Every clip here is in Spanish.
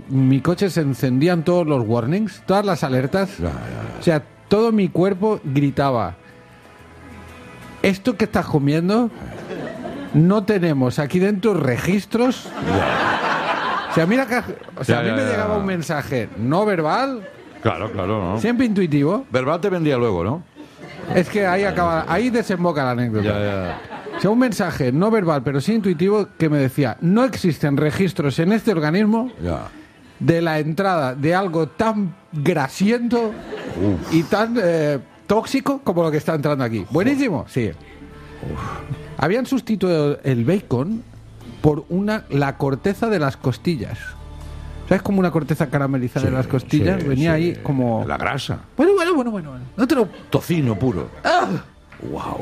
mi coche se encendían todos los warnings, todas las alertas. O sea, todo mi cuerpo gritaba: esto que estás comiendo, no tenemos aquí dentro registros. O sea, mira que, a mí me llegaba un mensaje no verbal. Claro, ¿no? Siempre intuitivo. Verbal te vendía luego, ¿no? Es que ahí desemboca la anécdota. O sea, un mensaje no verbal, pero sí intuitivo, que me decía: no existen registros en este organismo de la entrada de algo tan grasiento y tan tóxico como lo que está entrando aquí. Buenísimo, sí. Habían sustituido el bacon por la corteza de las costillas. ¿Sabes? Como una corteza caramelizada de las costillas. Venía ahí como... La grasa. Bueno. No te lo... Tocino puro. ¡Wow!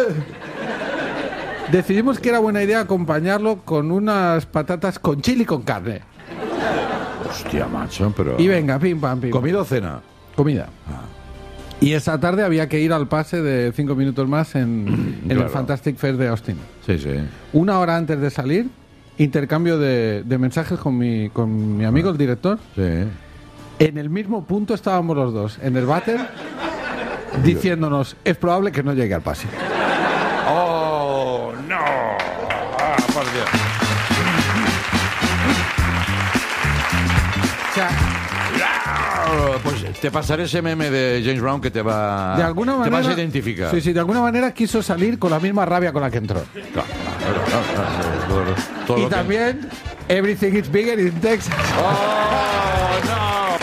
Decidimos que era buena idea acompañarlo con unas patatas con chili con carne. Hostia, macho, pero... Y venga, pim, pam, pim. ¿Comida o cena? Comida. Y esa tarde había que ir al pase de 5 minutos más en el Fantastic Fair de Austin. Sí. Una hora antes de salir, intercambio de mensajes con mi amigo, el director. Sí. En el mismo punto estábamos los dos, en el váter, diciéndonos: es probable que no llegue al pase. ¡Oh, no! Por Dios. O sea, pues te pasaré ese meme de James Brown que te va... de alguna manera, te vas a identificar. Sí, de alguna manera quiso salir con la misma rabia con la que entró. Claro. Todo Y lo que- también, everything is bigger in Texas. ¡Oh, no!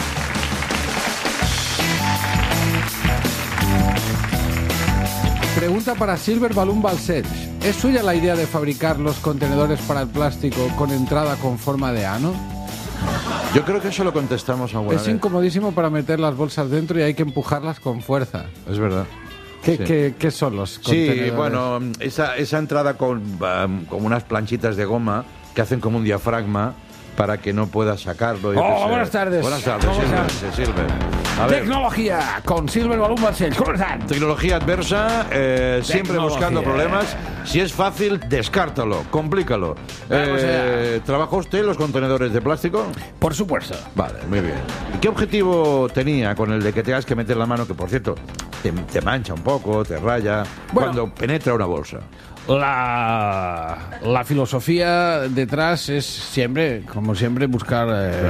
Pregunta para Silver Balloon Balsech. ¿Es suya la idea de fabricar los contenedores para el plástico con entrada con forma de ano? Yo creo que eso lo contestamos alguna Es vez. incomodísimo para meter las bolsas dentro y hay que empujarlas con fuerza. Es verdad. ¿Qué son los contenedores? Sí, bueno, esa entrada con unas planchitas de goma que hacen como un diafragma para que no puedas sacarlo. Buenas tardes. Buenas tardes, ¿Cómo Silver. A ver, Tecnología con Silver Balloon Balsech. ¿Cómo están? tecnología adversa, siempre buscando problemas. Si es fácil, descártalo, complícalo. ¿Trabaja usted en los contenedores de plástico? Por supuesto. Vale, muy bien. ¿Y qué objetivo tenía con el de que tengas que meter la mano, que por cierto te mancha un poco, te raya, cuando penetra una bolsa? La filosofía detrás es siempre, como siempre, buscar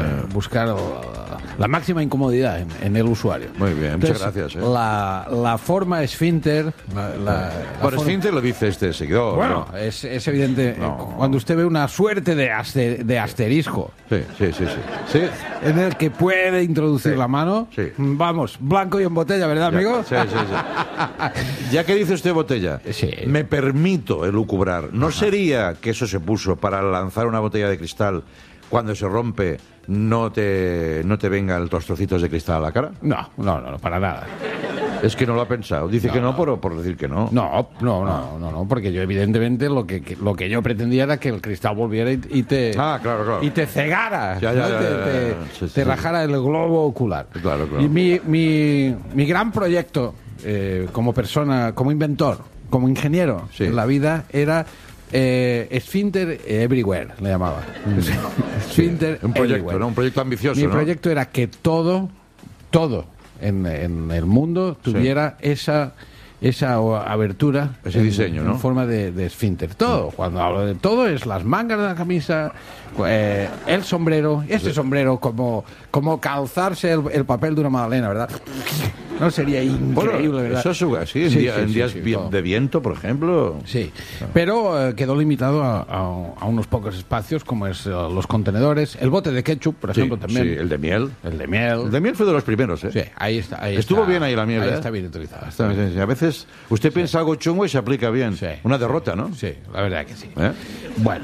la máxima incomodidad en el usuario. Muy bien, muchas gracias. La forma esfínter... Por esfínter lo dice este seguidor. Bueno, ¿no? es evidente. No. Cuando usted ve una suerte de asterisco Sí. en el que puede introducir la mano, vamos, blanco y en botella, ¿verdad, amigo? Sí. Ya que dice usted botella, me permito elucubrar. ¿No sería que eso se puso para lanzar una botella de cristal cuando se rompe, no te vengan los trocitos de cristal a la cara? No, para nada. Es que no lo ha pensado. Dice que no por decir que no. No, porque yo evidentemente lo que yo pretendía era que el cristal volviera y te claro. y te cegara, Ya. te rajara el globo ocular. Claro. Y mi gran proyecto como persona, como inventor, como ingeniero en la vida era Esfínter Everywhere, le llamaba. Esfínter Un proyecto, Everywhere. ¿no? Un proyecto ambicioso, Mi ¿no? proyecto era que todo en el mundo tuviera esa abertura, ese diseño, ¿no? en forma de esfínter. Todo, cuando hablo de todo, es las mangas de la camisa, el sombrero, sombrero como calzarse el papel de una magdalena, ¿verdad? No sería increíble, ¿verdad? Eso es así, en días de viento, por ejemplo. Sí, pero quedó limitado a unos pocos espacios, como es los contenedores, el bote de ketchup, por ejemplo, también. Sí, el de miel. El de miel. El de miel fue de los primeros, ¿eh? Sí, ahí está. Estuvo bien ahí la miel, Ahí ¿eh? está bien utilizada. A veces usted piensa algo chungo y se aplica bien. Sí. Una derrota, ¿no? Sí, la verdad que sí. ¿Eh? Bueno,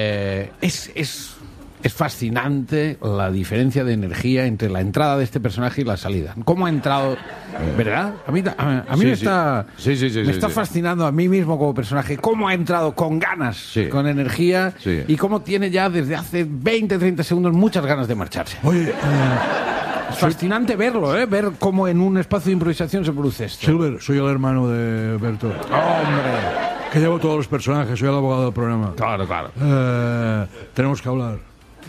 es fascinante la diferencia de energía entre la entrada de este personaje y la salida. ¿Cómo ha entrado? ¿Verdad? A mí me está fascinando a mí mismo como personaje. ¿Cómo ha entrado con ganas, con energía? Sí. Y cómo tiene ya desde hace 20, 30 segundos muchas ganas de marcharse. Oye, Es fascinante verlo, ver cómo en un espacio de improvisación se produce esto. Silver, soy el hermano de Berto. ¡Hombre! Que llevo todos los personajes, soy el abogado del programa. Claro. Tenemos que hablar.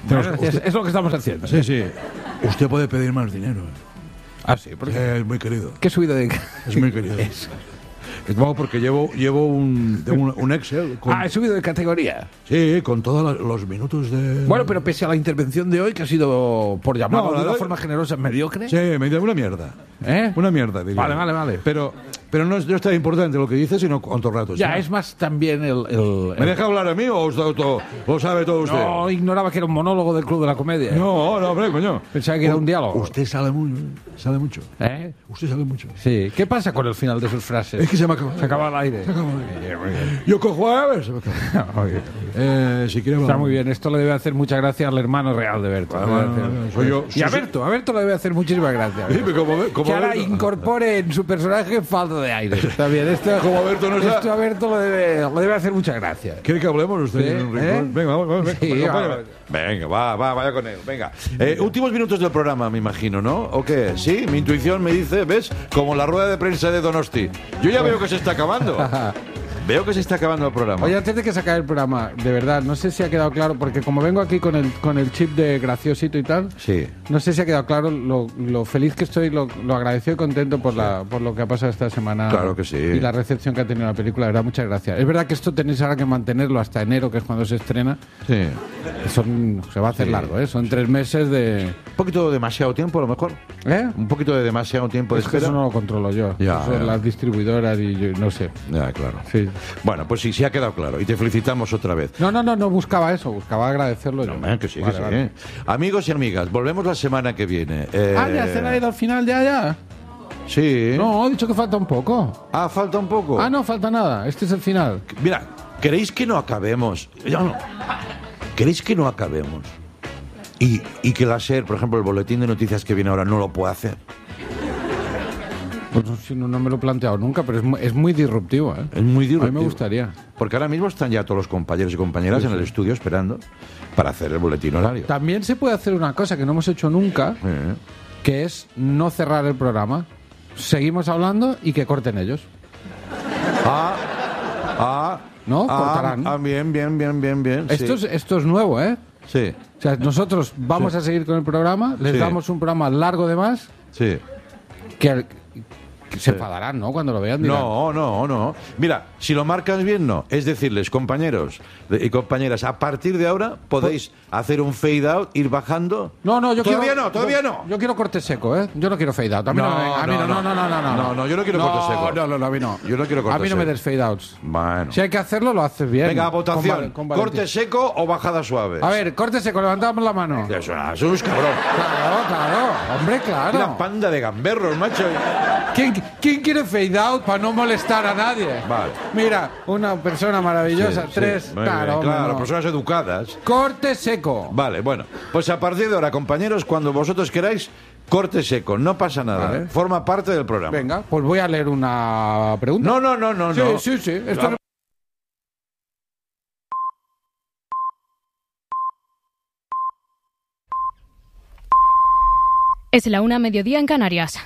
Es lo que estamos haciendo. Sí, sí. Usted puede pedir más dinero. Ah, sí, porque Es muy querido. ¿qué subido de...? Es muy querido. No, porque llevo un Excel. He subido de categoría. Sí, con todos los minutos de... Bueno, pero pese a la intervención de hoy, que ha sido, por llamarlo No, de una la- forma generosa, mediocre. Sí, me dio una mierda. ¿Eh? Una mierda, diría. Vale. Pero no es tan importante lo que dice, sino cuántos ratos. Ya, ¿no? es más también ¿Me deja hablar a mí o lo sabe todo usted? No, ignoraba que era un monólogo del Club de la Comedia. No, hombre, coño. Pensaba que era un diálogo. Usted sabe mucho. ¿Eh? Usted sabe mucho. Sí. ¿Qué pasa con el final de sus frases? Es que se me acaba. Se acaba el aire. Yo cojo a ver, se me acaba. Si quiere Está muy bien. Esto le debe hacer mucha gracia al hermano real de Berto. Soy yo. Y a Berto le debe hacer muchísimas gracias. Sí, pero como Que ahora Berto- incorpore en su personaje falta de aire. Está bien. Como Berto no está- esto a Berto le debe hacer mucha gracia. ¿Quiere que hablemos usted? Sí, en un rincón? ¿eh? Venga, vamos. Sí, acompáñame. Venga, vaya con él. Venga. Últimos minutos del programa, me imagino, ¿no? ¿O qué? Sí, mi intuición me dice, ¿ves? Como la rueda de prensa de Donosti. Yo ya veo que se está acabando. Veo que se está acabando el programa. Oye, antes de que se acabe el programa, de verdad, no sé si ha quedado claro, porque como vengo aquí con el chip de graciosito y tal, Sí. no sé si ha quedado claro lo feliz que estoy, lo agradecido y contento por lo que ha pasado esta semana. Claro que sí. Y la recepción que ha tenido la película, de verdad, muchas gracias. Es verdad que esto tenéis ahora que mantenerlo hasta enero, que es cuando se estrena. Sí. Se va a hacer largo, ¿eh? Son 3 meses de... Un poquito demasiado tiempo, a lo mejor. ¿Eh? Un poquito de demasiado tiempo de Es que espera. eso no lo controlo yo. Ya, Son ya. las distribuidoras y yo no sé. Ya, claro. Sí. Bueno, pues sí ha quedado claro. Y te felicitamos otra vez. No buscaba eso, buscaba agradecerlo yo. Hombre, que sí, Vale, que sí. vale. Amigos y amigas, volvemos la semana que viene. Ya se le ha ido al final, ya. Sí. No, he dicho que falta un poco. Falta un poco. No, falta nada. Este es el final. Mira, ¿queréis que no acabemos? No. ¿Queréis que no acabemos? Y que la SER, por ejemplo, el boletín de noticias que viene ahora no lo puede hacer. Pues no me lo he planteado nunca, pero es muy disruptivo, ¿eh? Es muy disruptivo. A mí me gustaría. Porque ahora mismo están ya todos los compañeros y compañeras en el estudio esperando para hacer el boletín horario. También se puede hacer una cosa que no hemos hecho nunca, que es no cerrar el programa. Seguimos hablando y que corten ellos. ¿No? Cortarán. Bien. Esto es nuevo, ¿eh? Sí. O sea, nosotros vamos a seguir con el programa, les Sí. damos un programa largo de más, Sí. que se enfadarán, ¿no? Cuando lo vean. Dirán, No. Mira, si lo marcas bien, no. Es decirles, compañeros y compañeras, a partir de ahora podéis hacer un fade out, ir bajando. No, yo Todavía no. Yo quiero corte seco, ¿eh? Yo no quiero fade out. A mí no, No, yo no quiero corte seco. No, a mí no. Yo no quiero corte A mí no me seco. des fade outs. Bueno. Si hay que hacerlo, lo haces bien. Venga, votación. Con Valentín. ¿Corte seco o bajada suave? A ver, corte seco, levantamos la mano. Eso es cabrón. Claro, hombre, Una claro. panda de gamberros, macho. ¿Quién quiere fade out para no molestar a nadie? Vale. Mira, una persona maravillosa, Sí, 3, muy claro, bien, hombre, claro, no. personas educadas. Corte seco. Vale, bueno, pues a partir de ahora, compañeros, cuando vosotros queráis, corte seco, no pasa nada. Vale. Forma parte del programa. Venga, pues voy a leer una pregunta. No. Sí. Esto no- Es la 1:00 mediodía en Canarias.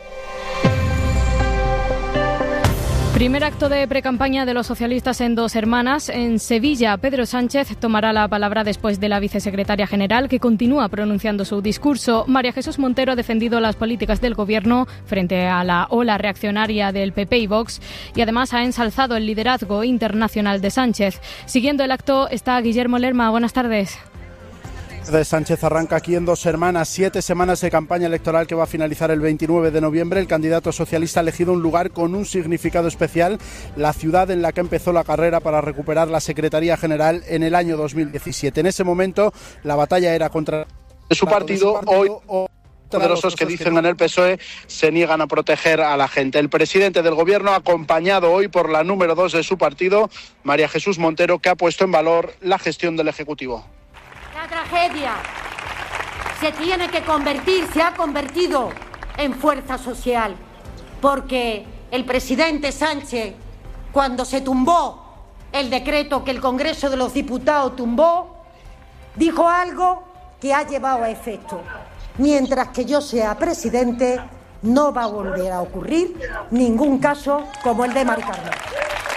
Primer acto de precampaña de los socialistas en Dos Hermanas. En Sevilla, Pedro Sánchez tomará la palabra después de la vicesecretaria general, que continúa pronunciando su discurso. María Jesús Montero ha defendido las políticas del Gobierno frente a la ola reaccionaria del PP y Vox y además ha ensalzado el liderazgo internacional de Sánchez. Siguiendo el acto está Guillermo Lerma. Buenas tardes. De Sánchez arranca aquí en Dos Hermanas, 7 semanas de campaña electoral que va a finalizar el 29 de noviembre. El candidato socialista ha elegido un lugar con un significado especial, la ciudad en la que empezó la carrera para recuperar la Secretaría General en el año 2017. En ese momento la batalla era contra su partido. Hoy poderosos que dicen en el PSOE se niegan a proteger a la gente. El presidente del Gobierno, acompañado hoy por la número 2 de su partido, María Jesús Montero, que ha puesto en valor la gestión del Ejecutivo. La tragedia se ha convertido en fuerza social, porque el presidente Sánchez, cuando se tumbó el decreto que el Congreso de los Diputados tumbó, dijo algo que ha llevado a efecto. Mientras que yo sea presidente, no va a volver a ocurrir ningún caso como el de Mari Carmen.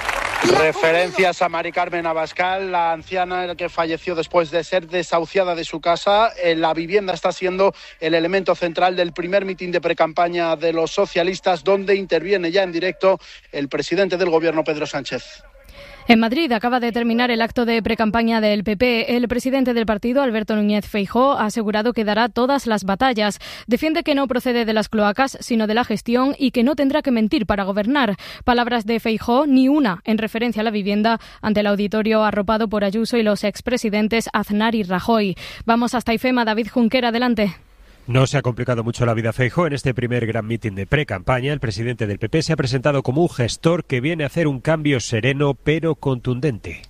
Referencias a Mari Carmen Abascal, la anciana que falleció después de ser desahuciada de su casa. La vivienda está siendo el elemento central del primer mitin de precampaña de los socialistas, donde interviene ya en directo el presidente del gobierno, Pedro Sánchez. En Madrid acaba de terminar el acto de precampaña del PP. El presidente del partido, Alberto Núñez Feijóo, ha asegurado que dará todas las batallas. Defiende que no procede de las cloacas, sino de la gestión y que no tendrá que mentir para gobernar. Palabras de Feijóo, ni una en referencia a la vivienda, ante el auditorio arropado por Ayuso y los expresidentes Aznar y Rajoy. Vamos hasta IFEMA. David Junquera, adelante. No se ha complicado mucho la vida a Feijóo. En este primer gran mitin de pre-campaña, el presidente del PP se ha presentado como un gestor que viene a hacer un cambio sereno pero contundente.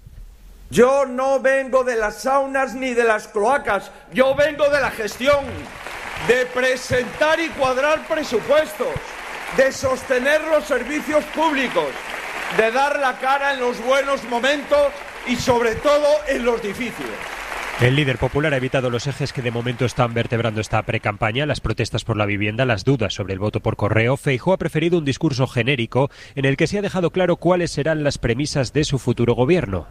Yo no vengo de las saunas ni de las cloacas, yo vengo de la gestión, de presentar y cuadrar presupuestos, de sostener los servicios públicos, de dar la cara en los buenos momentos y sobre todo en los difíciles. El líder popular ha evitado los ejes que de momento están vertebrando esta precampaña, las protestas por la vivienda, las dudas sobre el voto por correo. Feijóo ha preferido un discurso genérico en el que se ha dejado claro cuáles serán las premisas de su futuro gobierno.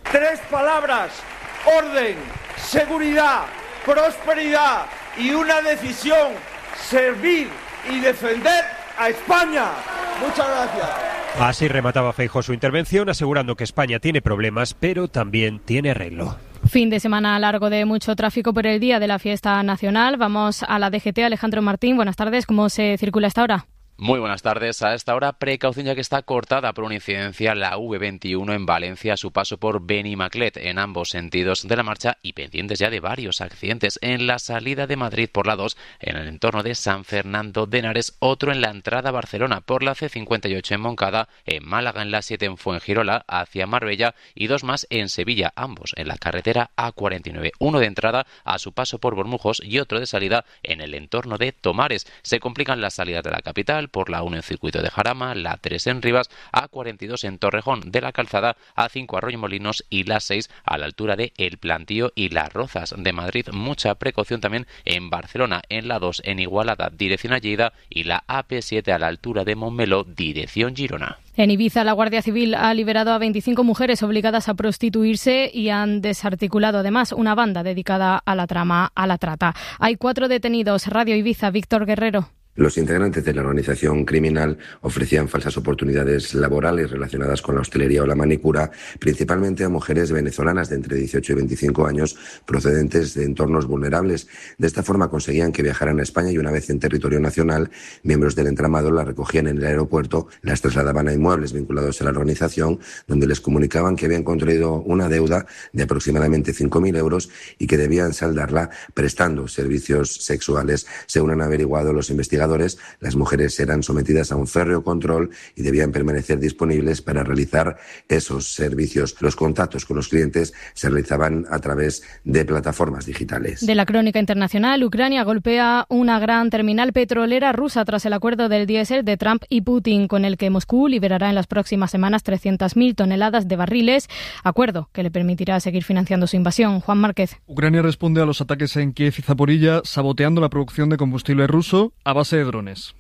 3 palabras: orden, seguridad, prosperidad y una decisión: servir y defender a España. Muchas gracias. Así remataba Feijóo su intervención, asegurando que España tiene problemas, pero también tiene arreglo. Fin de semana largo de mucho tráfico por el día de la fiesta nacional. Vamos a la DGT. Alejandro Martín, buenas tardes. ¿Cómo se circula a esta hora? Muy buenas tardes. A esta hora, precaución ya que está cortada por una incidencia la V21 en Valencia a su paso por Benimaclet en ambos sentidos de la marcha y pendientes ya de varios accidentes en la salida de Madrid por la 2 en el entorno de San Fernando de Henares, otro en la entrada a Barcelona por la C58 en Moncada, en Málaga en la 7 en Fuengirola hacia Marbella y 2 más en Sevilla, ambos en la carretera A49, uno de entrada a su paso por Bormujos y otro de salida en el entorno de Tomares. Se complican las salidas de la capital por la 1 en Circuito de Jarama, la 3 en Rivas, A42 en Torrejón de la Calzada, A5 Arroyomolinos y la 6 a la altura de El Plantío y Las Rozas de Madrid. Mucha precaución también en Barcelona, en la 2 en Igualada, dirección a Lleida, y la AP7 a la altura de Montmeló, dirección Girona. En Ibiza, la Guardia Civil ha liberado a 25 mujeres obligadas a prostituirse y han desarticulado además una banda dedicada a la trata. Hay 4 detenidos. Radio Ibiza, Víctor Guerrero. Los integrantes de la organización criminal ofrecían falsas oportunidades laborales relacionadas con la hostelería o la manicura, principalmente a mujeres venezolanas de entre 18 y 25 años procedentes de entornos vulnerables. De esta forma conseguían que viajaran a España y una vez en territorio nacional, miembros del entramado las recogían en el aeropuerto, las trasladaban a inmuebles vinculados a la organización, donde les comunicaban que habían contraído una deuda de aproximadamente 5.000 euros y que debían saldarla prestando servicios sexuales. Según han averiguado los investigadores, las mujeres eran sometidas a un férreo control y debían permanecer disponibles para realizar esos servicios. Los contactos con los clientes se realizaban a través de plataformas digitales. De la crónica internacional, Ucrania golpea una gran terminal petrolera rusa tras el acuerdo del diésel de Trump y Putin, con el que Moscú liberará en las próximas semanas 300.000 toneladas de barriles, acuerdo que le permitirá seguir financiando su invasión. Juan Márquez. Ucrania responde a los ataques en Kiev y Zaporilla, saboteando la producción de combustible ruso a base de drones.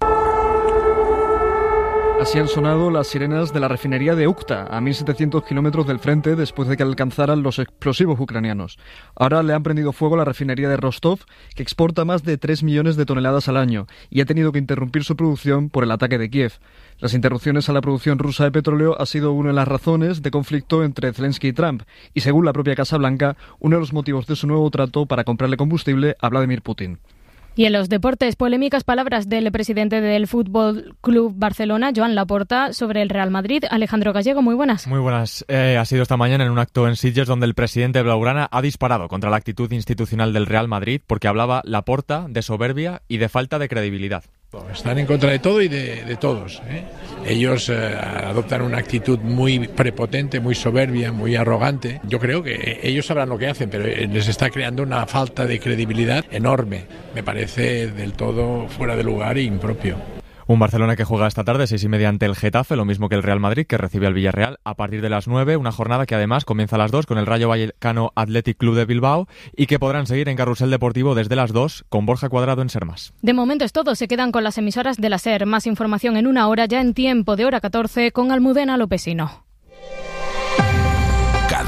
Así han sonado las sirenas de la refinería de Ukta, a 1.700 kilómetros del frente, después de que alcanzaran los explosivos ucranianos. Ahora le han prendido fuego a la refinería de Rostov, que exporta más de 3 millones de toneladas al año, y ha tenido que interrumpir su producción por el ataque de Kiev. Las interrupciones a la producción rusa de petróleo ha sido una de las razones de conflicto entre Zelensky y Trump, y según la propia Casa Blanca, uno de los motivos de su nuevo trato para comprarle combustible a Vladimir Putin. Y en los deportes, polémicas palabras del presidente del Fútbol Club Barcelona, Joan Laporta, sobre el Real Madrid. Alejandro Gallego, muy buenas. Muy buenas. Ha sido esta mañana en un acto en Sitges donde el presidente blaugrana ha disparado contra la actitud institucional del Real Madrid porque hablaba Laporta de soberbia y de falta de credibilidad. Están en contra de todo y de todos, ¿eh? Ellos adoptan una actitud muy prepotente, muy soberbia, muy arrogante. Yo creo que ellos sabrán lo que hacen, pero les está creando una falta de credibilidad enorme. Me parece del todo fuera de lugar e impropio. Un Barcelona que juega esta tarde 6:30 ante el Getafe, lo mismo que el Real Madrid, que recibe al Villarreal a partir de las 9, una jornada que además comienza a las 2 con el Rayo Vallecano Athletic Club de Bilbao y que podrán seguir en Carrusel Deportivo desde las 2 con Borja Cuadrado en Sermas. De momento es todo, se quedan con las emisoras de la SER. Más información en una hora, ya en tiempo de hora 14 con Almudena Lopesino.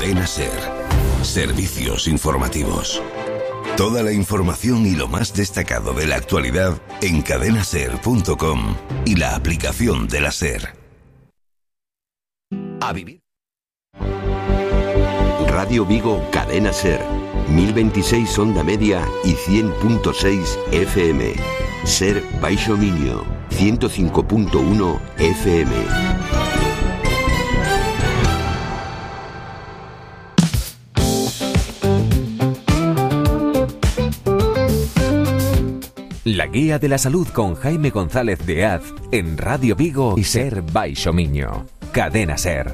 Cadena SER. Servicios informativos. Toda la información y lo más destacado de la actualidad en cadenaser.com y la aplicación de la SER. A vivir. Radio Vigo, Cadena SER. 1026 onda media y 100.6 FM. SER Baixo Miño, 105.1 FM. La Guía de la Salud con Jaime González de Az en Radio Vigo y SER Baixo Miño. Cadena SER.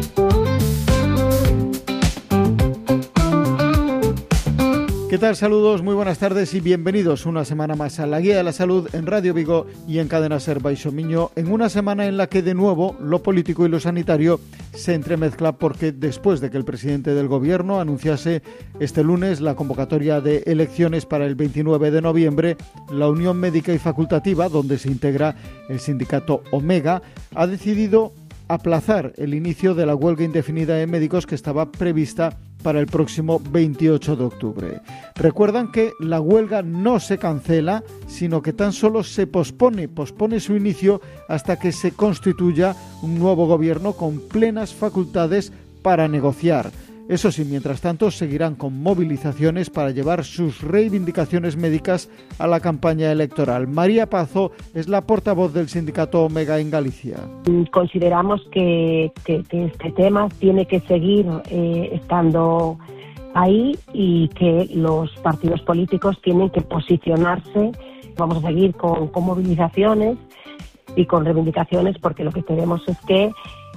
¿Qué tal? Saludos, muy buenas tardes y bienvenidos una semana más a la Guía de la Salud en Radio Vigo y en Cadena SER Baixo Miño, en una semana en la que de nuevo lo político y lo sanitario se entremezcla, porque después de que el presidente del Gobierno anunciase este lunes la convocatoria de elecciones para el 29 de noviembre, la Unión Médica y Facultativa, donde se integra el sindicato Omega, ha decidido aplazar el inicio de la huelga indefinida de médicos que estaba prevista para el próximo 28 de octubre. Recuerdan que la huelga no se cancela, sino que tan solo se pospone su inicio hasta que se constituya un nuevo gobierno con plenas facultades para negociar. Eso sí, mientras tanto, seguirán con movilizaciones para llevar sus reivindicaciones médicas a la campaña electoral. María Pazo es la portavoz del sindicato Omega en Galicia. Consideramos que este tema tiene que seguir estando ahí y que los partidos políticos tienen que posicionarse. Vamos a seguir con movilizaciones y con reivindicaciones, porque lo que queremos es que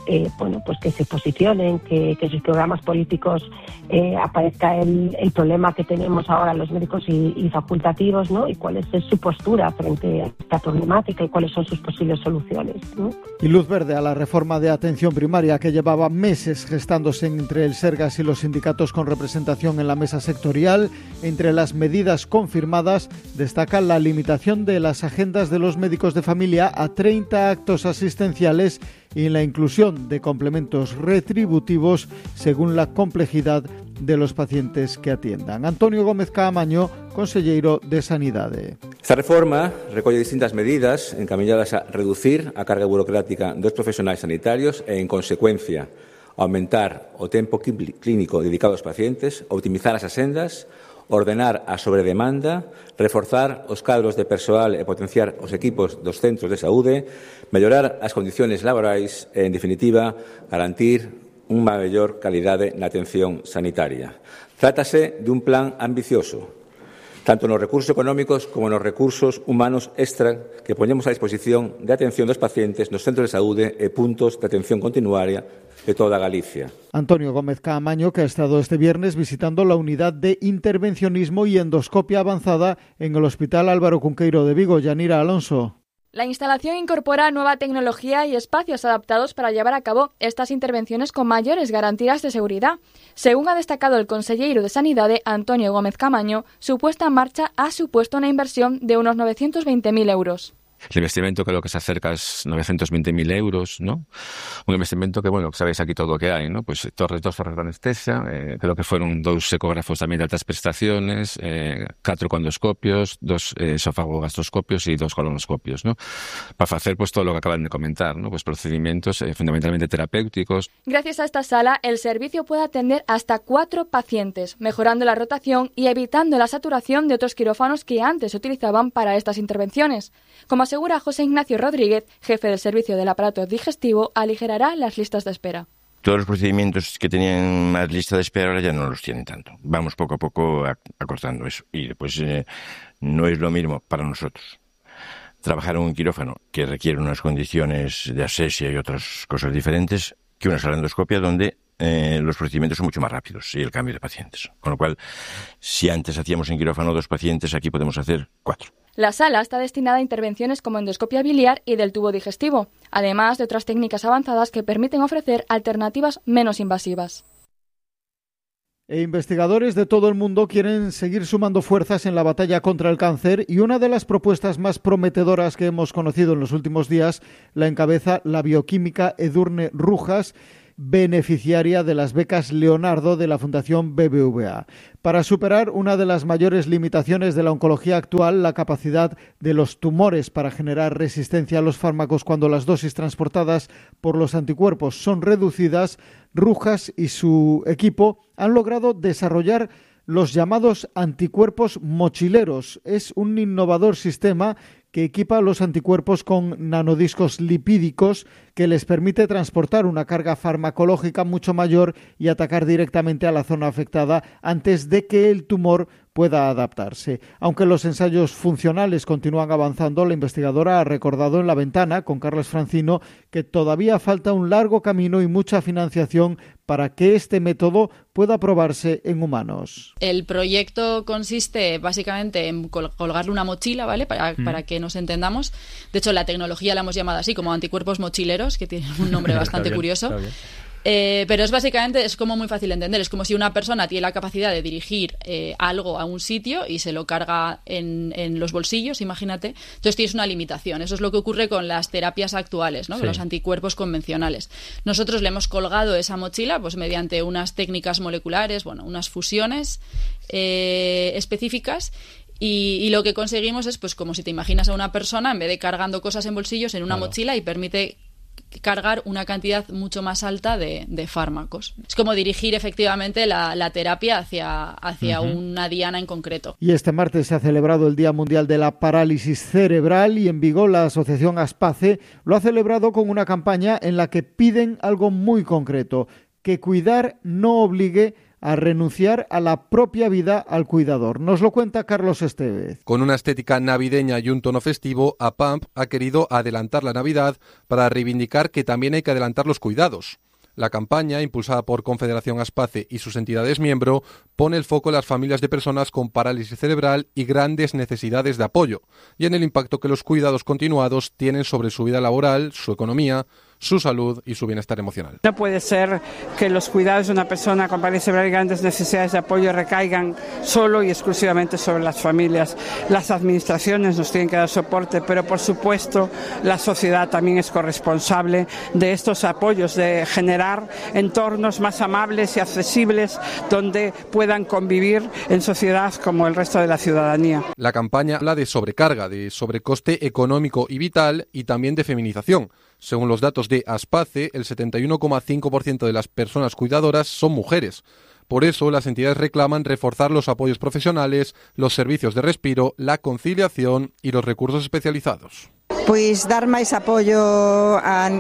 que se posicionen, que sus programas políticos aparezca el problema que tenemos ahora los médicos y facultativos, ¿no? Y cuál es su postura frente a esta problemática y cuáles son sus posibles soluciones, ¿no? Y luz verde a la reforma de atención primaria que llevaba meses gestándose entre el Sergas y los sindicatos con representación en la mesa sectorial. Entre las medidas confirmadas destaca la limitación de las agendas de los médicos de familia a 30 actos asistenciales y la inclusión de complementos retributivos según la complejidad de los pacientes que atiendan. Antonio Gómez Caamaño, conselleiro de Sanidade. Esta reforma recolle distintas medidas encaminadas a reducir a carga burocrática dos profesionais sanitarios e, en consecuencia, aumentar o tempo clínico dedicado aos pacientes, optimizar as axendas, ordenar a sobredemanda, reforzar os cadros de persoal e potenciar os equipos dos centros de saúde, mellorar as condiciones laborais e, en definitiva, garantir unha mellor calidade na atención sanitaria. Trátase de un plan ambicioso, tanto nos recursos económicos como nos recursos humanos extra que poñemos a disposición de atención dos pacientes nos centros de saúde e puntos de atención continuaria de toda Galicia. Antonio Gómez Caamaño, que ha estado este viernes visitando la unidad de intervencionismo y endoscopia avanzada en el Hospital Álvaro Cunqueiro de Vigo. Yanira Alonso. La instalación incorpora nueva tecnología y espacios adaptados para llevar a cabo estas intervenciones con mayores garantías de seguridad. Según ha destacado el conselleiro de Sanidade, Antonio Gómez Caamaño, su puesta en marcha ha supuesto una inversión de unos 920.000 euros. El investimento creo que se acerca a 920.000 euros, ¿no? Un investimento que, bueno, sabéis aquí todo o que hai, ¿no? Pues dos torres de anestesia, creo que fueron 2 ecógrafos tamén de altas prestaciones, 4 endoscopios, 2 esofagogastroscopios y 2 colonoscopios, ¿no? Para hacer pues todo lo que acaban de comentar, ¿no? Pues procedimientos fundamentalmente terapéuticos. Gracias a esta sala, el servicio puede atender hasta 4 pacientes, mejorando la rotación y evitando la saturación de otros quirófanos que antes se utilizaban para estas intervenciones. Como asegura José Ignacio Rodríguez, jefe del servicio del aparato digestivo, aligerará las listas de espera. Todos los procedimientos que tenían más lista de espera ahora ya no los tienen tanto. Vamos poco a poco acortando eso. Y después no es lo mismo para nosotros trabajar en un quirófano que requiere unas condiciones de asepsia y otras cosas diferentes que una sala de endoscopia donde los procedimientos son mucho más rápidos y el cambio de pacientes. Con lo cual, si antes hacíamos en quirófano 2 pacientes, aquí podemos hacer 4. La sala está destinada a intervenciones como endoscopia biliar y del tubo digestivo, además de otras técnicas avanzadas que permiten ofrecer alternativas menos invasivas. Investigadores de todo el mundo quieren seguir sumando fuerzas en la batalla contra el cáncer, y una de las propuestas más prometedoras que hemos conocido en los últimos días la encabeza la bioquímica Edurne Rujas, beneficiaria de las becas Leonardo de la Fundación BBVA. Para superar una de las mayores limitaciones de la oncología actual, la capacidad de los tumores para generar resistencia a los fármacos cuando las dosis transportadas por los anticuerpos son reducidas, Rujas y su equipo han logrado desarrollar los llamados anticuerpos mochileros. Es un innovador sistema que equipa a los anticuerpos con nanodiscos lipídicos que les permite transportar una carga farmacológica mucho mayor y atacar directamente a la zona afectada antes de que el tumor pueda adaptarse. Aunque los ensayos funcionales continúan avanzando, la investigadora ha recordado en La Ventana, con Carlos Francino, que todavía falta un largo camino y mucha financiación para que este método pueda probarse en humanos. El proyecto consiste básicamente en colgarle una mochila, ¿vale? Para que nos entendamos. De hecho, la tecnología la hemos llamado así, como anticuerpos mochileros, que tiene un nombre bastante curioso. Pero es como muy fácil de entender. Es como si una persona tiene la capacidad de dirigir algo a un sitio y se lo carga en los bolsillos, imagínate. Entonces tienes una limitación. Eso es lo que ocurre con las terapias actuales, ¿no? Sí. Los anticuerpos convencionales. Nosotros le hemos colgado esa mochila pues mediante unas técnicas moleculares, unas fusiones específicas. Y lo que conseguimos es, pues como si te imaginas a una persona, en vez de cargando cosas en bolsillos, en una mochila, y permite cargar una cantidad mucho más alta de fármacos. Es como dirigir efectivamente la terapia hacia una diana en concreto. Y este martes se ha celebrado el Día Mundial de la Parálisis Cerebral y en Vigo la asociación ASPACE lo ha celebrado con una campaña en la que piden algo muy concreto, que cuidar no obligue a renunciar a la propia vida al cuidador. Nos lo cuenta Carlos Estevez. Con una estética navideña y un tono festivo, APAMP ha querido adelantar la Navidad para reivindicar que también hay que adelantar los cuidados. La campaña, impulsada por Confederación ASPACE y sus entidades miembro, pone el foco en las familias de personas con parálisis cerebral y grandes necesidades de apoyo, y en el impacto que los cuidados continuados tienen sobre su vida laboral, su economía, su salud y su bienestar emocional. No puede ser que los cuidados de una persona con parálisis cerebral y grandes necesidades de apoyo recaigan solo y exclusivamente sobre las familias. Las administraciones nos tienen que dar soporte, pero por supuesto la sociedad también es corresponsable de estos apoyos, de generar entornos más amables y accesibles donde puedan convivir en sociedad como el resto de la ciudadanía. La campaña habla de sobrecarga, de sobrecoste económico y vital y también de feminización. Según los datos de ASPACE, el 71,5% de las personas cuidadoras son mujeres. Por eso, las entidades reclaman reforzar los apoyos profesionales, los servicios de respiro, la conciliación y los recursos especializados. Pois dar máis apoio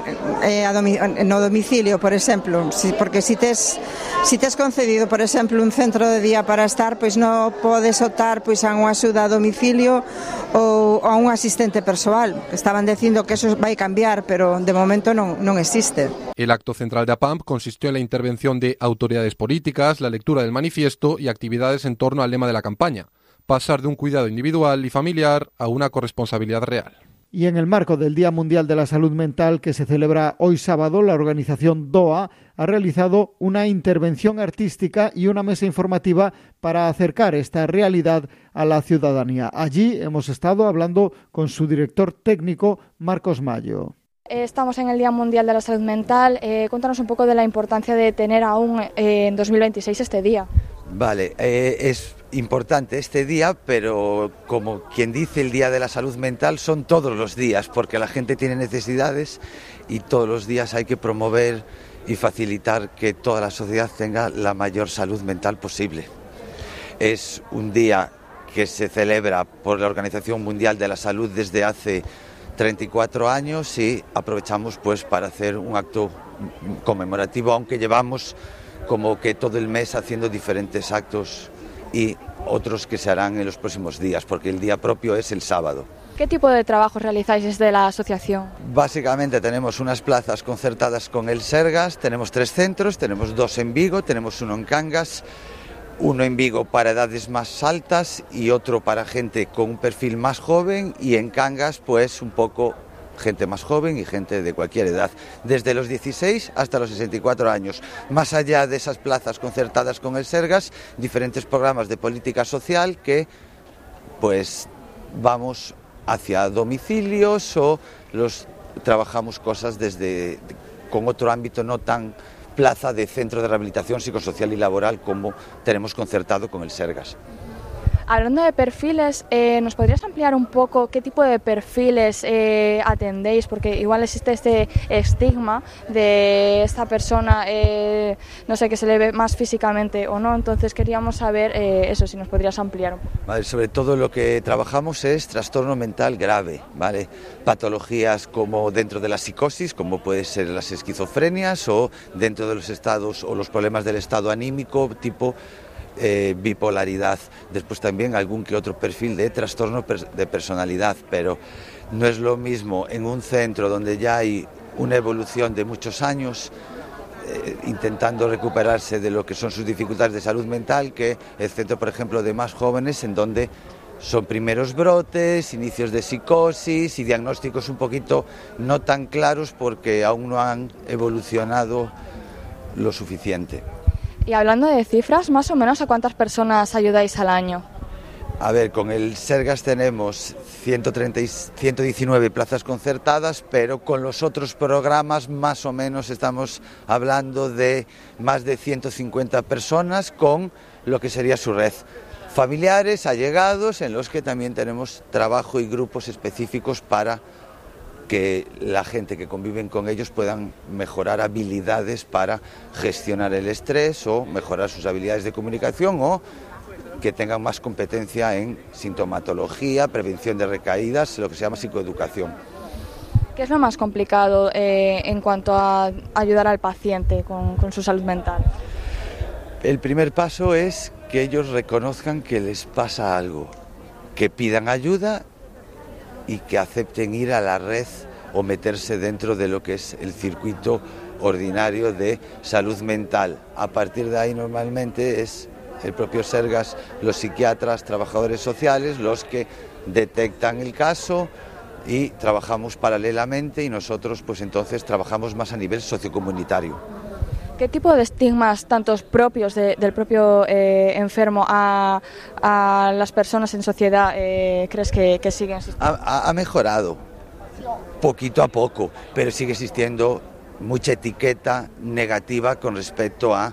no domicilio, por exemplo, porque si tes concedido, por exemplo, un centro de día para estar, pois non podes optar pois a unha axuda a domicilio ou a un asistente persoal. Estaban dicindo que eso vai cambiar, pero de momento non existe. El acto central de APAMP consistió en la intervención de autoridades políticas, la lectura del manifiesto y actividades en torno al lema de la campaña: pasar de un cuidado individual y familiar a una corresponsabilidad real. Y en el marco del Día Mundial de la Salud Mental, que se celebra hoy sábado, la organización DOA ha realizado una intervención artística y una mesa informativa para acercar esta realidad a la ciudadanía. Allí hemos estado hablando con su director técnico, Marcos Mayo. Estamos en el Día Mundial de la Salud Mental. Cuéntanos un poco de la importancia de tener aún en 2026 este día. Vale, es importante este día, pero como quien dice, el Día de la Salud Mental son todos los días, porque la gente tiene necesidades y todos los días hay que promover y facilitar que toda la sociedad tenga la mayor salud mental posible. Es un día que se celebra por la Organización Mundial de la Salud desde hace 34 años y aprovechamos pues para hacer un acto conmemorativo, aunque llevamos como que todo el mes haciendo diferentes actos y otros que se harán en los próximos días, porque el día propio es el sábado. ¿Qué tipo de trabajos realizáis desde la asociación? Básicamente tenemos unas plazas concertadas con el Sergas, tenemos 3 centros, tenemos 2 en Vigo, tenemos uno en Cangas, uno en Vigo para edades más altas y otro para gente con un perfil más joven, y en Cangas pues un poco gente más joven y gente de cualquier edad, desde los 16 hasta los 64 años. Más allá de esas plazas concertadas con el Sergas, diferentes programas de política social que pues vamos hacia domicilios o trabajamos cosas con otro ámbito no tan plaza de centro de rehabilitación psicosocial y laboral como tenemos concertado con el Sergas. Hablando de perfiles, ¿nos podrías ampliar un poco qué tipo de perfiles atendéis? Porque igual existe este estigma de esta persona, no sé, que se le ve más físicamente o no, entonces queríamos saber eso, si nos podrías ampliar un poco. Vale, sobre todo lo que trabajamos es trastorno mental grave, ¿vale? Patologías como dentro de la psicosis, como puede ser las esquizofrenias, o dentro de los estados o los problemas del estado anímico, tipo bipolaridad. Después también algún que otro perfil de trastorno de personalidad, pero no es lo mismo en un centro donde ya hay una evolución de muchos años intentando recuperarse de lo que son sus dificultades de salud mental, que el centro, por ejemplo, de más jóvenes, en donde son primeros brotes, inicios de psicosis y diagnósticos un poquito no tan claros porque aún no han evolucionado lo suficiente. Y hablando de cifras, más o menos, ¿a cuántas personas ayudáis al año? A ver, con el Sergas tenemos 119 plazas concertadas, pero con los otros programas más o menos estamos hablando de más de 150 personas con lo que sería su red. Familiares, allegados, en los que también tenemos trabajo y grupos específicos para que la gente que conviven con ellos puedan mejorar habilidades para gestionar el estrés o mejorar sus habilidades de comunicación o que tengan más competencia en sintomatología, prevención de recaídas, lo que se llama psicoeducación. ¿Qué es lo más complicado en cuanto a ayudar al paciente con su salud mental? El primer paso es que ellos reconozcan que les pasa algo, que pidan ayuda y que acepten ir a la red o meterse dentro de lo que es el circuito ordinario de salud mental. A partir de ahí normalmente es el propio Sergas, los psiquiatras, trabajadores sociales, los que detectan el caso y trabajamos paralelamente y nosotros pues entonces trabajamos más a nivel sociocomunitario. ¿Qué tipo de estigmas, tantos propios del propio enfermo a las personas en sociedad, crees que siguen existiendo? Ha mejorado, poquito a poco, pero sigue existiendo mucha etiqueta negativa con respecto a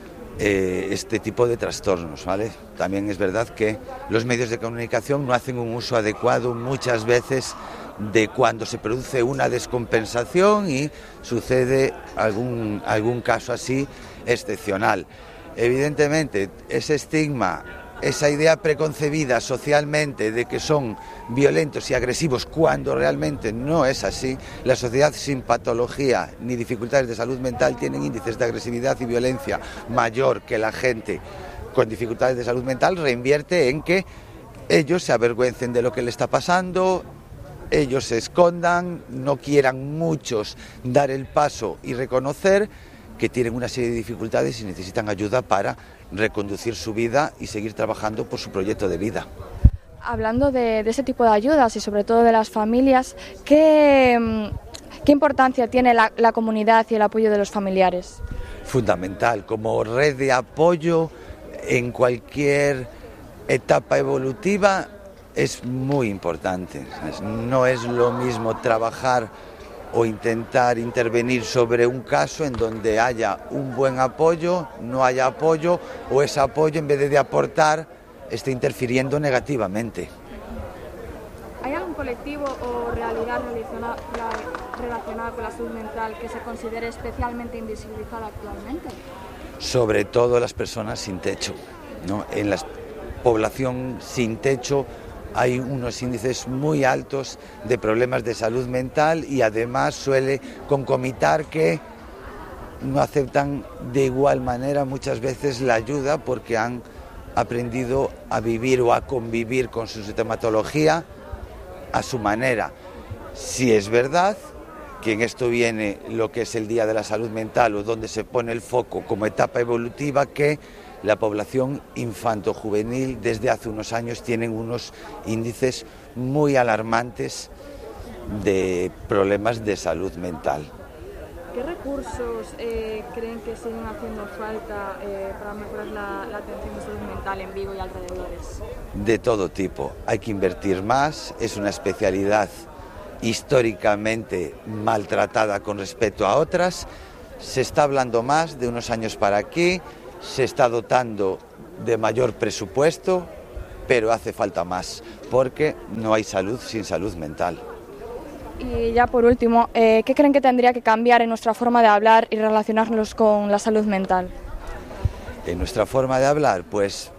este tipo de trastornos, ¿vale? También es verdad que los medios de comunicación no hacen un uso adecuado muchas veces de cuando se produce una descompensación y sucede algún caso así excepcional. Evidentemente, ese estigma, esa idea preconcebida socialmente de que son violentos y agresivos cuando realmente no es así, la sociedad sin patología ni dificultades de salud mental tienen índices de agresividad y violencia mayor que la gente con dificultades de salud mental, reinvierte en que ellos se avergüencen de lo que le está pasando, ellos se escondan, no quieran muchos dar el paso y reconocer que tienen una serie de dificultades y necesitan ayuda para reconducir su vida y seguir trabajando por su proyecto de vida. Hablando de ese tipo de ayudas y sobre todo de las familias, ¿qué importancia tiene la comunidad y el apoyo de los familiares? Fundamental, como red de apoyo en cualquier etapa evolutiva es muy importante. No es lo mismo trabajar o intentar intervenir sobre un caso en donde haya un buen apoyo, no haya apoyo o ese apoyo en vez de aportar esté interfiriendo negativamente. ¿Hay algún colectivo o realidad relacionada con la salud mental que se considere especialmente invisibilizada actualmente? Sobre todo las personas sin techo, ¿no? En la población sin techo hay unos índices muy altos de problemas de salud mental y además suele concomitar que no aceptan de igual manera muchas veces la ayuda porque han aprendido a vivir o a convivir con su sintomatología a su manera. Si es verdad que en esto viene lo que es el Día de la Salud Mental o donde se pone el foco como etapa evolutiva, que la población infanto-juvenil desde hace unos años tienen unos índices muy alarmantes de problemas de salud mental. ¿Qué recursos creen que siguen haciendo falta para mejorar la atención de salud mental en Vigo y alrededores? De todo tipo. Hay que invertir más, es una especialidad históricamente maltratada con respecto a otras, Se está hablando más de unos años para aquí, se está dotando de mayor presupuesto, pero hace falta más, porque no hay salud sin salud mental. Y ya por último, ¿qué creen que tendría que cambiar en nuestra forma de hablar y relacionarnos con la salud mental? En nuestra forma de hablar, pues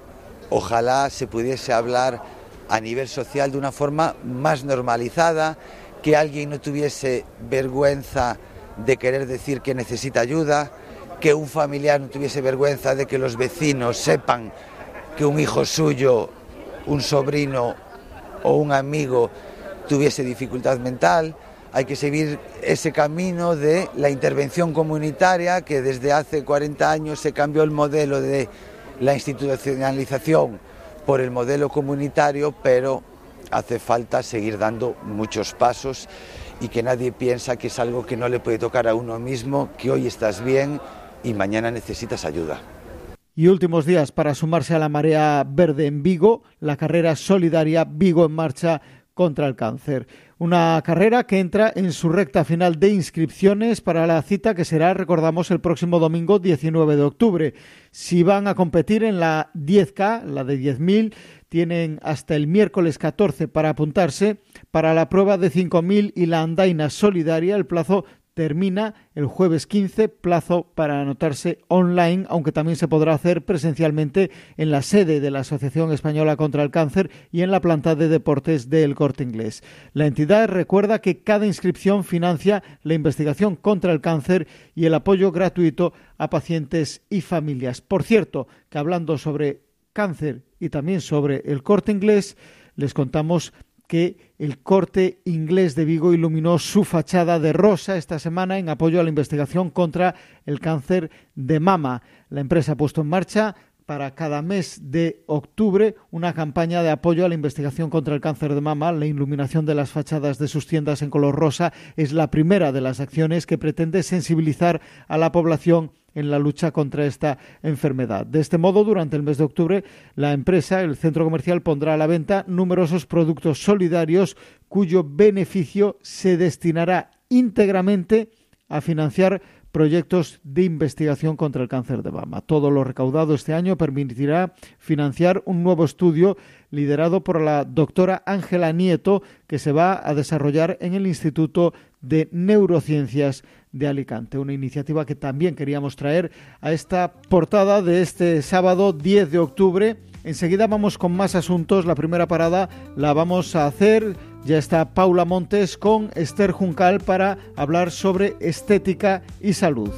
ojalá se pudiese hablar a nivel social de una forma más normalizada, que alguien no tuviese vergüenza de querer decir que necesita ayuda, que un familiar no tuviese vergüenza de que los vecinos sepan que un hijo suyo, un sobrino o un amigo tuviese dificultad mental. Hay que seguir ese camino de la intervención comunitaria, que desde hace 40 años se cambió el modelo de la institucionalización por el modelo comunitario, pero hace falta seguir dando muchos pasos y que nadie piensa que es algo que no le puede tocar a uno mismo, que hoy estás bien y mañana necesitas ayuda. Y últimos días para sumarse a la marea verde en Vigo, la carrera solidaria Vigo en Marcha contra el Cáncer. Una carrera que entra en su recta final de inscripciones para la cita que será, recordamos, el próximo domingo 19 de octubre. Si van a competir en la 10K, la de 10.000, tienen hasta el miércoles 14 para apuntarse. Para la prueba de 5.000 y la andaina solidaria, el plazo termina el jueves 15, plazo para anotarse online, aunque también se podrá hacer presencialmente en la sede de la Asociación Española contra el Cáncer y en la planta de deportes del Corte Inglés. La entidad recuerda que cada inscripción financia la investigación contra el cáncer y el apoyo gratuito a pacientes y familias. Por cierto, que hablando sobre cáncer y también sobre el Corte Inglés, les contamos que el Corte Inglés de Vigo iluminó su fachada de rosa esta semana en apoyo a la investigación contra el cáncer de mama. La empresa ha puesto en marcha para cada mes de octubre una campaña de apoyo a la investigación contra el cáncer de mama. La iluminación de las fachadas de sus tiendas en color rosa es la primera de las acciones que pretende sensibilizar a la población en la lucha contra esta enfermedad. De este modo, durante el mes de octubre, la empresa, el centro comercial, pondrá a la venta numerosos productos solidarios cuyo beneficio se destinará íntegramente a financiar proyectos de investigación contra el cáncer de mama. Todo lo recaudado este año permitirá financiar un nuevo estudio liderado por la doctora Ángela Nieto, que se va a desarrollar en el Instituto de Neurociencias de Alicante. Una iniciativa que también queríamos traer a esta portada de este sábado 10 de octubre. Enseguida vamos con más asuntos. La primera parada la vamos a hacer. Ya está Paula Montes con Esther Juncal para hablar sobre estética y salud.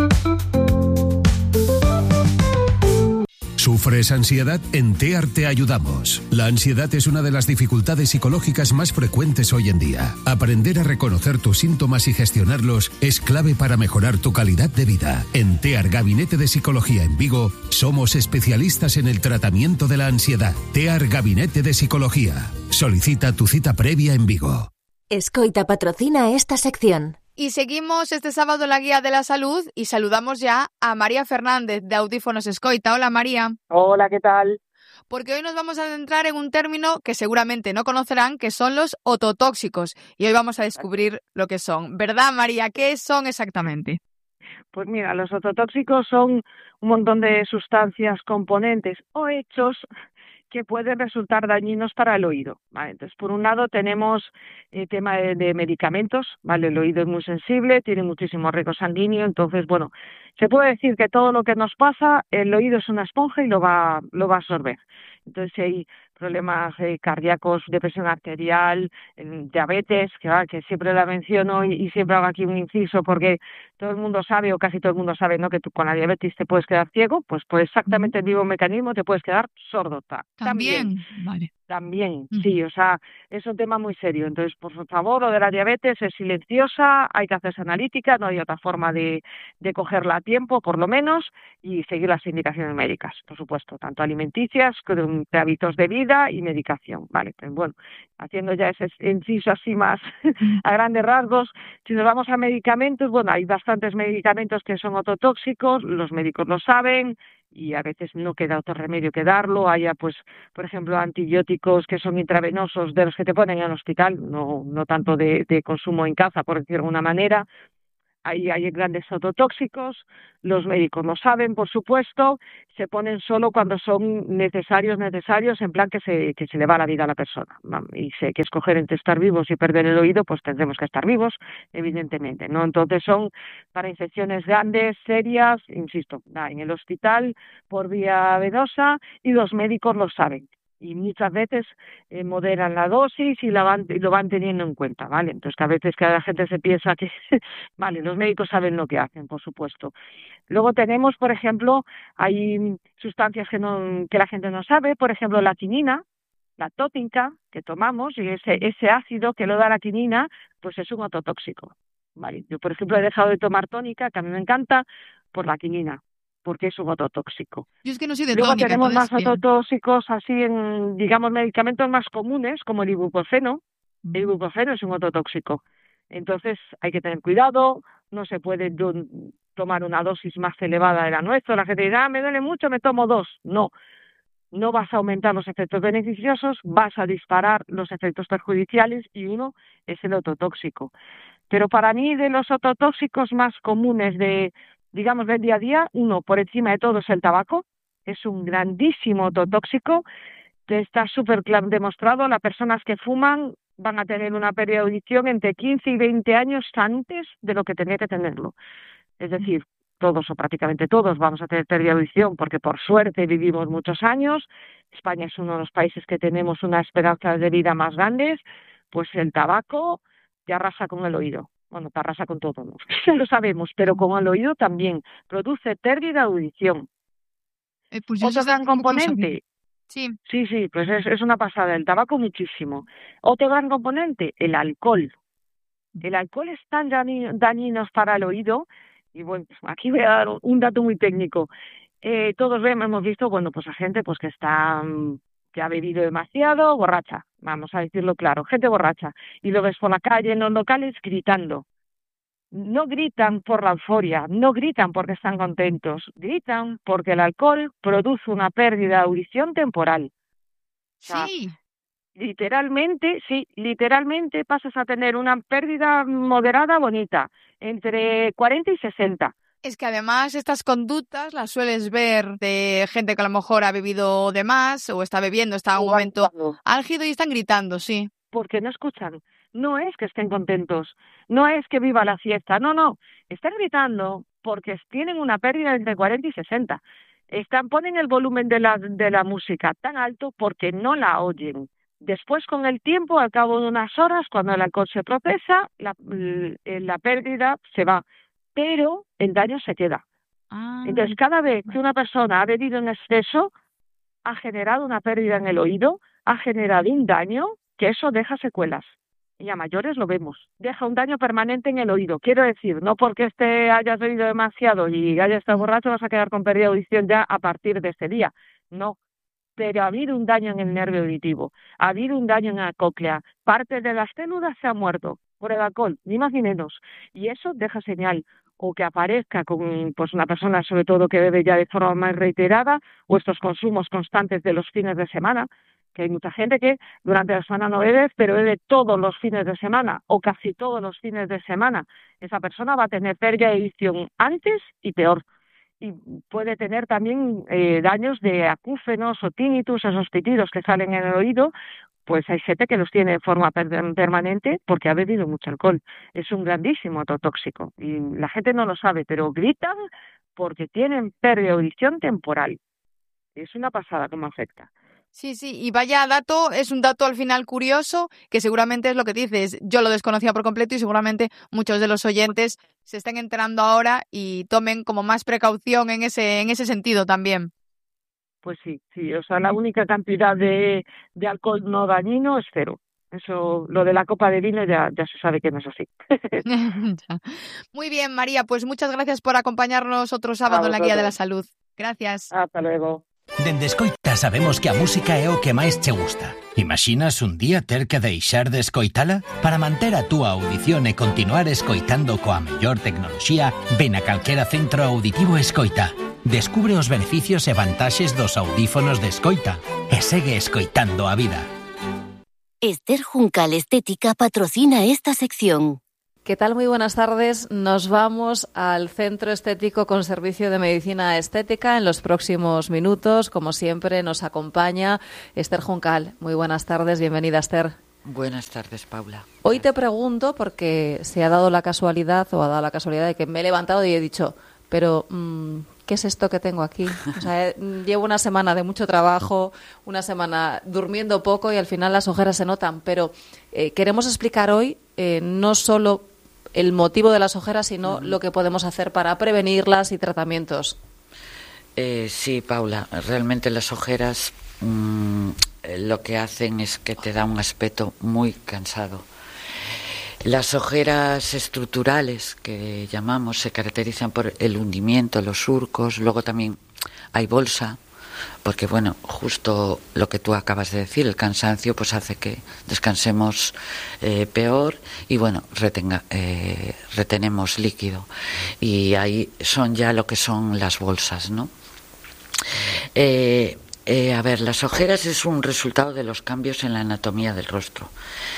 ¿Sufres ansiedad? En TEAR te ayudamos. La ansiedad es una de las dificultades psicológicas más frecuentes hoy en día. Aprender a reconocer tus síntomas y gestionarlos es clave para mejorar tu calidad de vida. En TEAR Gabinete de Psicología en Vigo, somos especialistas en el tratamiento de la ansiedad. TEAR Gabinete de Psicología. Solicita tu cita previa en Vigo. Escoita patrocina esta sección. Y seguimos este sábado la Guía de la Salud y saludamos ya a María Fernández de Audífonos Escoita. Hola María. Hola, ¿qué tal? Porque hoy nos vamos a adentrar en un término que seguramente no conocerán, que son los ototóxicos. Y hoy vamos a descubrir lo que son. ¿Verdad, María? ¿Qué son exactamente? Pues mira, los ototóxicos son un montón de sustancias, componentes o hechos que pueden resultar dañinos para el oído, ¿vale? Entonces, por un lado tenemos el tema de medicamentos, ¿vale? El oído es muy sensible, tiene muchísimo riego sanguíneo, entonces, bueno, se puede decir que todo lo que nos pasa, el oído es una esponja y lo va a absorber. Entonces, si hay problemas cardíacos, de presión arterial, diabetes, que siempre la menciono y siempre hago aquí un inciso porque todo el mundo sabe, o casi todo el mundo sabe, ¿no?, que tú con la diabetes te puedes quedar ciego, pues por exactamente el mismo mecanismo te puedes quedar sordo. También, vale. También, sí, o sea, es un tema muy serio. Entonces, por favor, lo de la diabetes es silenciosa, hay que hacerse analítica, no hay otra forma de cogerla a tiempo, por lo menos, y seguir las indicaciones médicas, por supuesto, tanto alimenticias, como de hábitos de vida y medicación, ¿vale? Pues bueno, haciendo ya ese inciso así más a grandes rasgos, si nos vamos a medicamentos, bueno, hay bastantes medicamentos que son ototóxicos, los médicos lo saben, y a veces no queda otro remedio que darlo. Haya, pues, por ejemplo, antibióticos que son intravenosos de los que te ponen en el hospital, no tanto de consumo en casa, por decirlo de alguna manera. Ahí hay grandes ototóxicos, los médicos lo saben, por supuesto, se ponen solo cuando son necesarios, en plan que se le va la vida a la persona. Y si hay que escoger entre estar vivos y perder el oído, pues tendremos que estar vivos, evidentemente, ¿no? Entonces son para infecciones grandes, serias, insisto, en el hospital por vía venosa, y los médicos lo saben. Y muchas veces moderan la dosis y lo van teniendo en cuenta, ¿vale? Entonces, que a veces la gente se piensa que, vale, los médicos saben lo que hacen, por supuesto. Luego tenemos, por ejemplo, hay sustancias que la gente no sabe, por ejemplo, la quinina, la tónica que tomamos, y ese ácido que lo da la quinina, pues es un ototóxico, ¿vale? Yo, por ejemplo, he dejado de tomar tónica, que a mí me encanta, por la quinina, porque es un ototóxico. Yo es que no soy de Luego tónica. Tenemos más bien. ototóxicos así en, digamos, medicamentos más comunes, como el ibuprofeno. El ibuprofeno es un ototóxico. Entonces hay que tener cuidado, no se puede tomar una dosis más elevada de la nuestra. La gente dirá, me duele mucho, me tomo 2. No vas a aumentar los efectos beneficiosos, vas a disparar los efectos perjudiciales, y uno es el ototóxico. Pero para mí, de los ototóxicos más comunes digamos, del día a día, uno por encima de todo es el tabaco. Es un grandísimo ototóxico, que está súper demostrado. Las personas que fuman van a tener una pérdida de audición entre 15 y 20 años antes de lo que tenía que tenerlo. Es decir, todos o prácticamente todos vamos a tener pérdida de audición, porque por suerte vivimos muchos años. España es uno de los países que tenemos una esperanza de vida más grandes. Pues el tabaco te arrasa con el oído. Bueno, te arrasa con todo, ¿no? Ya lo sabemos, pero con el oído también produce pérdida de audición. Pues Otro gran componente. Sí, pues es una pasada. El tabaco muchísimo. Otro gran componente, el alcohol. El alcohol es tan dañino para el oído. Y bueno, aquí voy a dar un dato muy técnico. Todos hemos visto, bueno, pues a gente pues que ha bebido demasiado, borracha, vamos a decirlo claro, gente borracha, y lo ves por la calle, en los locales, gritando. No gritan por la euforia, no gritan porque están contentos, gritan porque el alcohol produce una pérdida de audición temporal. Sí. Literalmente pasas a tener una pérdida moderada bonita, entre 40 y 60. Es que además estas conductas las sueles ver de gente que a lo mejor ha bebido de más o está bebiendo, está en un momento álgido y están gritando, sí. Porque no escuchan. No es que estén contentos, no es que viva la fiesta, no. Están gritando porque tienen una pérdida entre 40 y 60. Ponen el volumen de la música tan alto porque no la oyen. Después, con el tiempo, al cabo de unas horas, cuando el alcohol se procesa, la pérdida se va. Pero el daño se queda. Entonces, cada vez que una persona ha bebido en exceso, ha generado una pérdida en el oído, ha generado un daño, que eso deja secuelas. Y a mayores lo vemos. Deja un daño permanente en el oído. Quiero decir, no porque hayas bebido demasiado y hayas estado borracho vas a quedar con pérdida de audición ya a partir de ese día. No. Pero ha habido un daño en el nervio auditivo, ha habido un daño en la cóclea. Parte de las células se ha muerto por el alcohol, ni más ni menos. Y eso deja señal. O que aparezca con una persona, sobre todo, que bebe ya de forma más reiterada, o estos consumos constantes de los fines de semana, que hay mucha gente que durante la semana no bebe, pero bebe todos los fines de semana, o casi todos los fines de semana. Esa persona va a tener pérdida de audición antes y peor. Y puede tener también daños de acúfenos o tinnitus, esos pitidos que salen en el oído. Pues hay gente que los tiene de forma permanente porque ha bebido mucho alcohol. Es un grandísimo ototóxico y la gente no lo sabe, pero gritan porque tienen pérdida de audición temporal. Es una pasada cómo afecta. Sí, y vaya dato, es un dato al final curioso, que seguramente es lo que dices. Yo lo desconocía por completo y seguramente muchos de los oyentes se estén enterando ahora y tomen como más precaución en ese sentido también. Pues sí, o sea, la única cantidad de alcohol no dañino es 0. Eso, lo de la copa de vino ya se sabe que no es así. Muy bien, María, pues muchas gracias por acompañarnos otro sábado en la Guía de la Salud. Gracias. Hasta luego. Dende Escoita sabemos que a música é o que máis che gusta. Imaginas un día ter que deixar de escoitala? Para manter a túa audición e continuar escoitando coa mellor tecnoloxía, ven a calquera centro auditivo Escoita. Descubre os beneficios e vantaxes dos audífonos de Escoita e segue escoitando a vida. Esther Juncal Estética patrocina esta sección. ¿Qué tal? Muy buenas tardes. Nos vamos al Centro Estético con servicio de medicina estética. En los próximos minutos, como siempre, nos acompaña Esther Juncal. Muy buenas tardes. Bienvenida, Esther. Buenas tardes, Paula. Hoy te pregunto, porque se ha dado la casualidad, de que me he levantado y he dicho, pero ¿qué es esto que tengo aquí? O sea, llevo una semana de mucho trabajo, una semana durmiendo poco y al final las ojeras se notan. Pero queremos explicar hoy no solo el motivo de las ojeras, sino lo que podemos hacer para prevenirlas y tratamientos. Sí, Paula, realmente las ojeras lo que hacen es que te da un aspecto muy cansado. Las ojeras estructurales, que llamamos, se caracterizan por el hundimiento, los surcos, luego también hay bolsa, porque bueno, justo lo que tú acabas de decir, el cansancio pues hace que descansemos peor y bueno, retenemos líquido, y ahí son ya lo que son las bolsas, ¿no? A ver, las ojeras es un resultado de los cambios en la anatomía del rostro.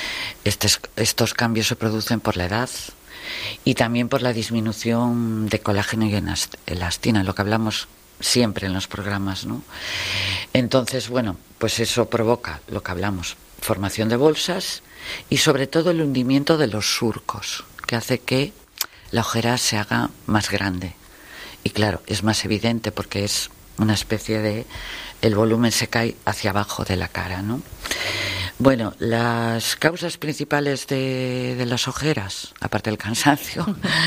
Estos cambios se producen por la edad y también por la disminución de colágeno y elastina, lo que hablamos siempre en los programas, ¿no? Entonces, bueno, pues eso provoca lo que hablamos, formación de bolsas y sobre todo el hundimiento de los surcos, que hace que la ojera se haga más grande. Y claro, es más evidente porque es una especie de... el volumen se cae hacia abajo de la cara, ¿no? Bueno, las causas principales de las ojeras, aparte del cansancio,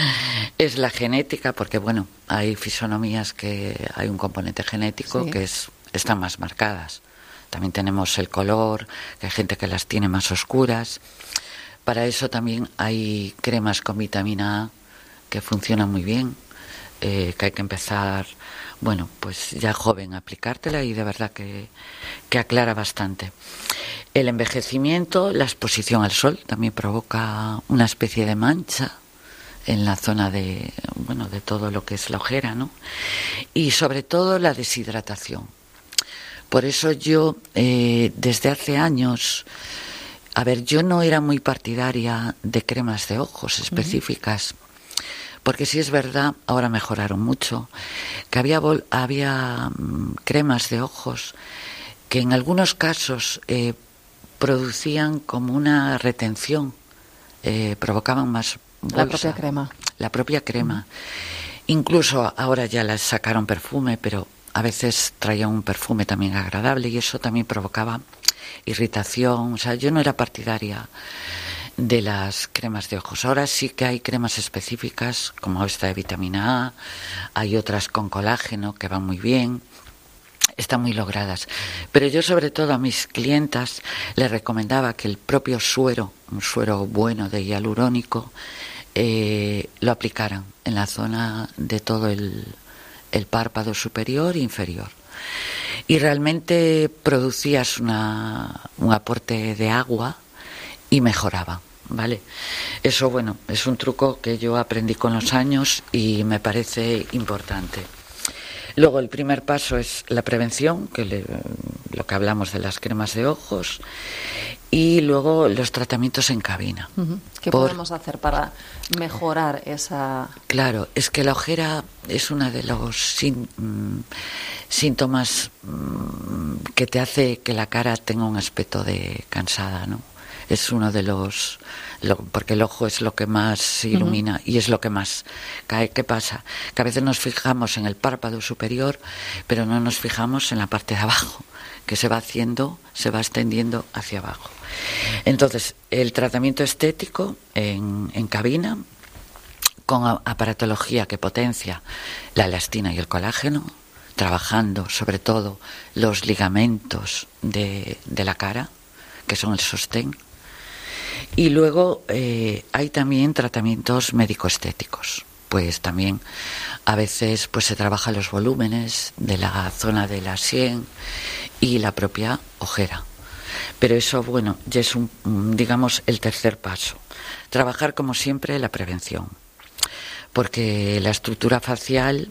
es la genética, porque bueno, hay fisonomías que hay un componente genético que están más marcadas. También tenemos el color, que hay gente que las tiene más oscuras. Para eso también hay cremas con vitamina A que funcionan muy bien, que hay que empezar, bueno, pues ya joven a aplicártela y de verdad que aclara bastante. El envejecimiento, la exposición al sol también provoca una especie de mancha en la zona de, bueno, de todo lo que es la ojera, ¿no? Y sobre todo la deshidratación. Por eso yo, desde hace años, a ver, yo no era muy partidaria de cremas de ojos específicas, porque sí es verdad, ahora mejoraron mucho, que había cremas de ojos que en algunos casos producían como una retención, provocaban más bolsa. La propia crema. La propia crema. Incluso ahora ya las sacaron perfume, pero a veces traían un perfume también agradable y eso también provocaba irritación. O sea, yo no era partidaria de las cremas de ojos. Ahora sí que hay cremas específicas, como esta de vitamina A, hay otras con colágeno que van muy bien, están muy logradas. Pero yo sobre todo a mis clientas les recomendaba que el propio suero, un suero bueno de hialurónico, lo aplicaran en la zona de todo el párpado superior e inferior. Y realmente producías un aporte de agua y mejoraba, ¿vale? Eso, bueno, es un truco que yo aprendí con los años y me parece importante. Luego, el primer paso es la prevención, lo que hablamos de las cremas de ojos, y luego los tratamientos en cabina. ¿Qué podemos hacer para mejorar esa...? Claro, es que la ojera es uno de los síntomas que te hace que la cara tenga un aspecto de cansada, ¿no? Es uno de los... porque el ojo es lo que más se ilumina y es lo que más cae. ¿Qué pasa? Que a veces nos fijamos en el párpado superior, pero no nos fijamos en la parte de abajo, que se va extendiendo hacia abajo. Entonces, el tratamiento estético en cabina, con aparatología que potencia la elastina y el colágeno, trabajando sobre todo los ligamentos de la cara, que son el sostén. Y luego hay también tratamientos médico-estéticos. Pues también a veces pues se trabajan los volúmenes de la zona de la sien y la propia ojera. Pero eso, bueno, ya es digamos, el tercer paso. Trabajar, como siempre, la prevención. Porque la estructura facial,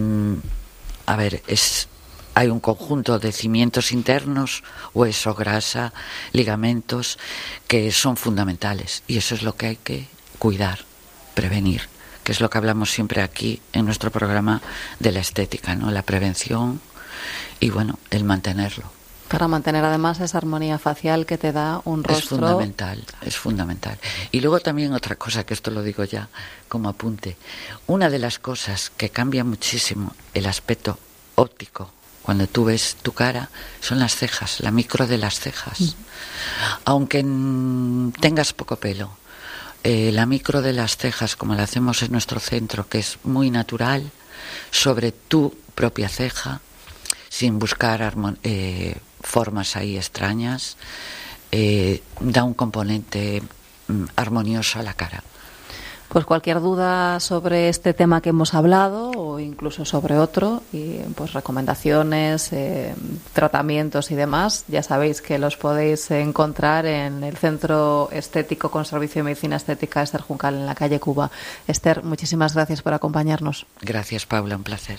hay un conjunto de cimientos internos, hueso, grasa, ligamentos, que son fundamentales. Y eso es lo que hay que cuidar. prevenir, que es lo que hablamos siempre aquí en nuestro programa de la estética, ¿no? La prevención y, bueno, el mantenerlo. Para mantener además esa armonía facial que te da un rostro. Es fundamental. Y luego también otra cosa, que esto lo digo ya como apunte. Una de las cosas que cambia muchísimo el aspecto óptico cuando tú ves tu cara son las cejas, la micro de las cejas. Aunque tengas poco pelo, la micro de las cejas, como la hacemos en nuestro centro, que es muy natural, sobre tu propia ceja, sin buscar formas ahí extrañas, da un componente armonioso a la cara. Pues cualquier duda sobre este tema que hemos hablado o incluso sobre otro, y pues recomendaciones, tratamientos y demás, ya sabéis que los podéis encontrar en el Centro Estético con Servicio de Medicina Estética Esther Juncal en la calle Cuba. Esther, muchísimas gracias por acompañarnos. Gracias, Paula, un placer.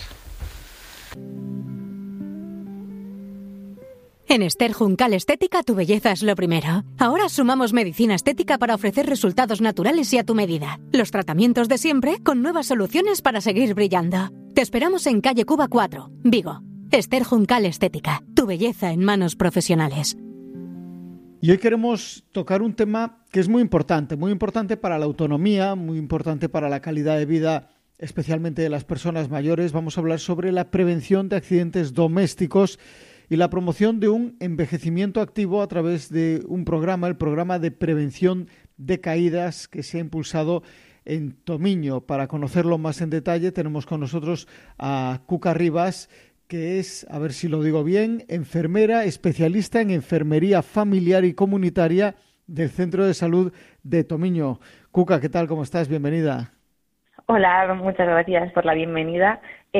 En Esther Juncal Estética, tu belleza es lo primero. Ahora sumamos medicina estética para ofrecer resultados naturales y a tu medida. Los tratamientos de siempre con nuevas soluciones para seguir brillando. Te esperamos en calle Cuba 4, Vigo. Esther Juncal Estética, tu belleza en manos profesionales. Y hoy queremos tocar un tema que es muy importante para la autonomía, muy importante para la calidad de vida, especialmente de las personas mayores. Vamos a hablar sobre la prevención de accidentes domésticos y la promoción de un envejecimiento activo a través de un programa, el programa de prevención de caídas que se ha impulsado en Tomiño. Para conocerlo más en detalle tenemos con nosotros a Cuca Rivas, que es, a ver si lo digo bien, enfermera especialista en enfermería familiar y comunitaria del Centro de Salud de Tomiño. Cuca, ¿qué tal? ¿Cómo estás? Bienvenida. Hola, muchas gracias por la bienvenida.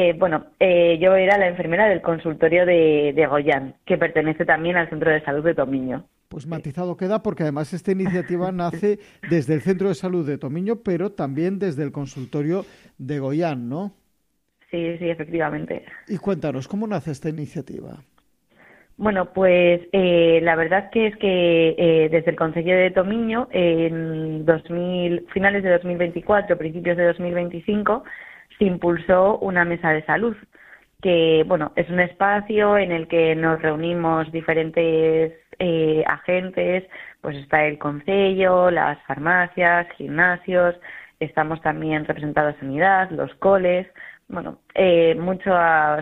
Yo era la enfermera del consultorio de Goyán, que pertenece también al Centro de Salud de Tomiño. Pues matizado queda, porque además esta iniciativa nace desde el Centro de Salud de Tomiño, pero también desde el consultorio de Goyán, ¿no? Sí, efectivamente. Y cuéntanos, ¿cómo nace esta iniciativa? Bueno, pues la verdad que es que desde el Concello de Tomiño, en finales de 2024, principios de 2025, se impulsó una mesa de salud, que es un espacio en el que nos reunimos diferentes agentes, pues está el Concello, las farmacias, gimnasios, estamos también representados Sanidad, los coles, muchos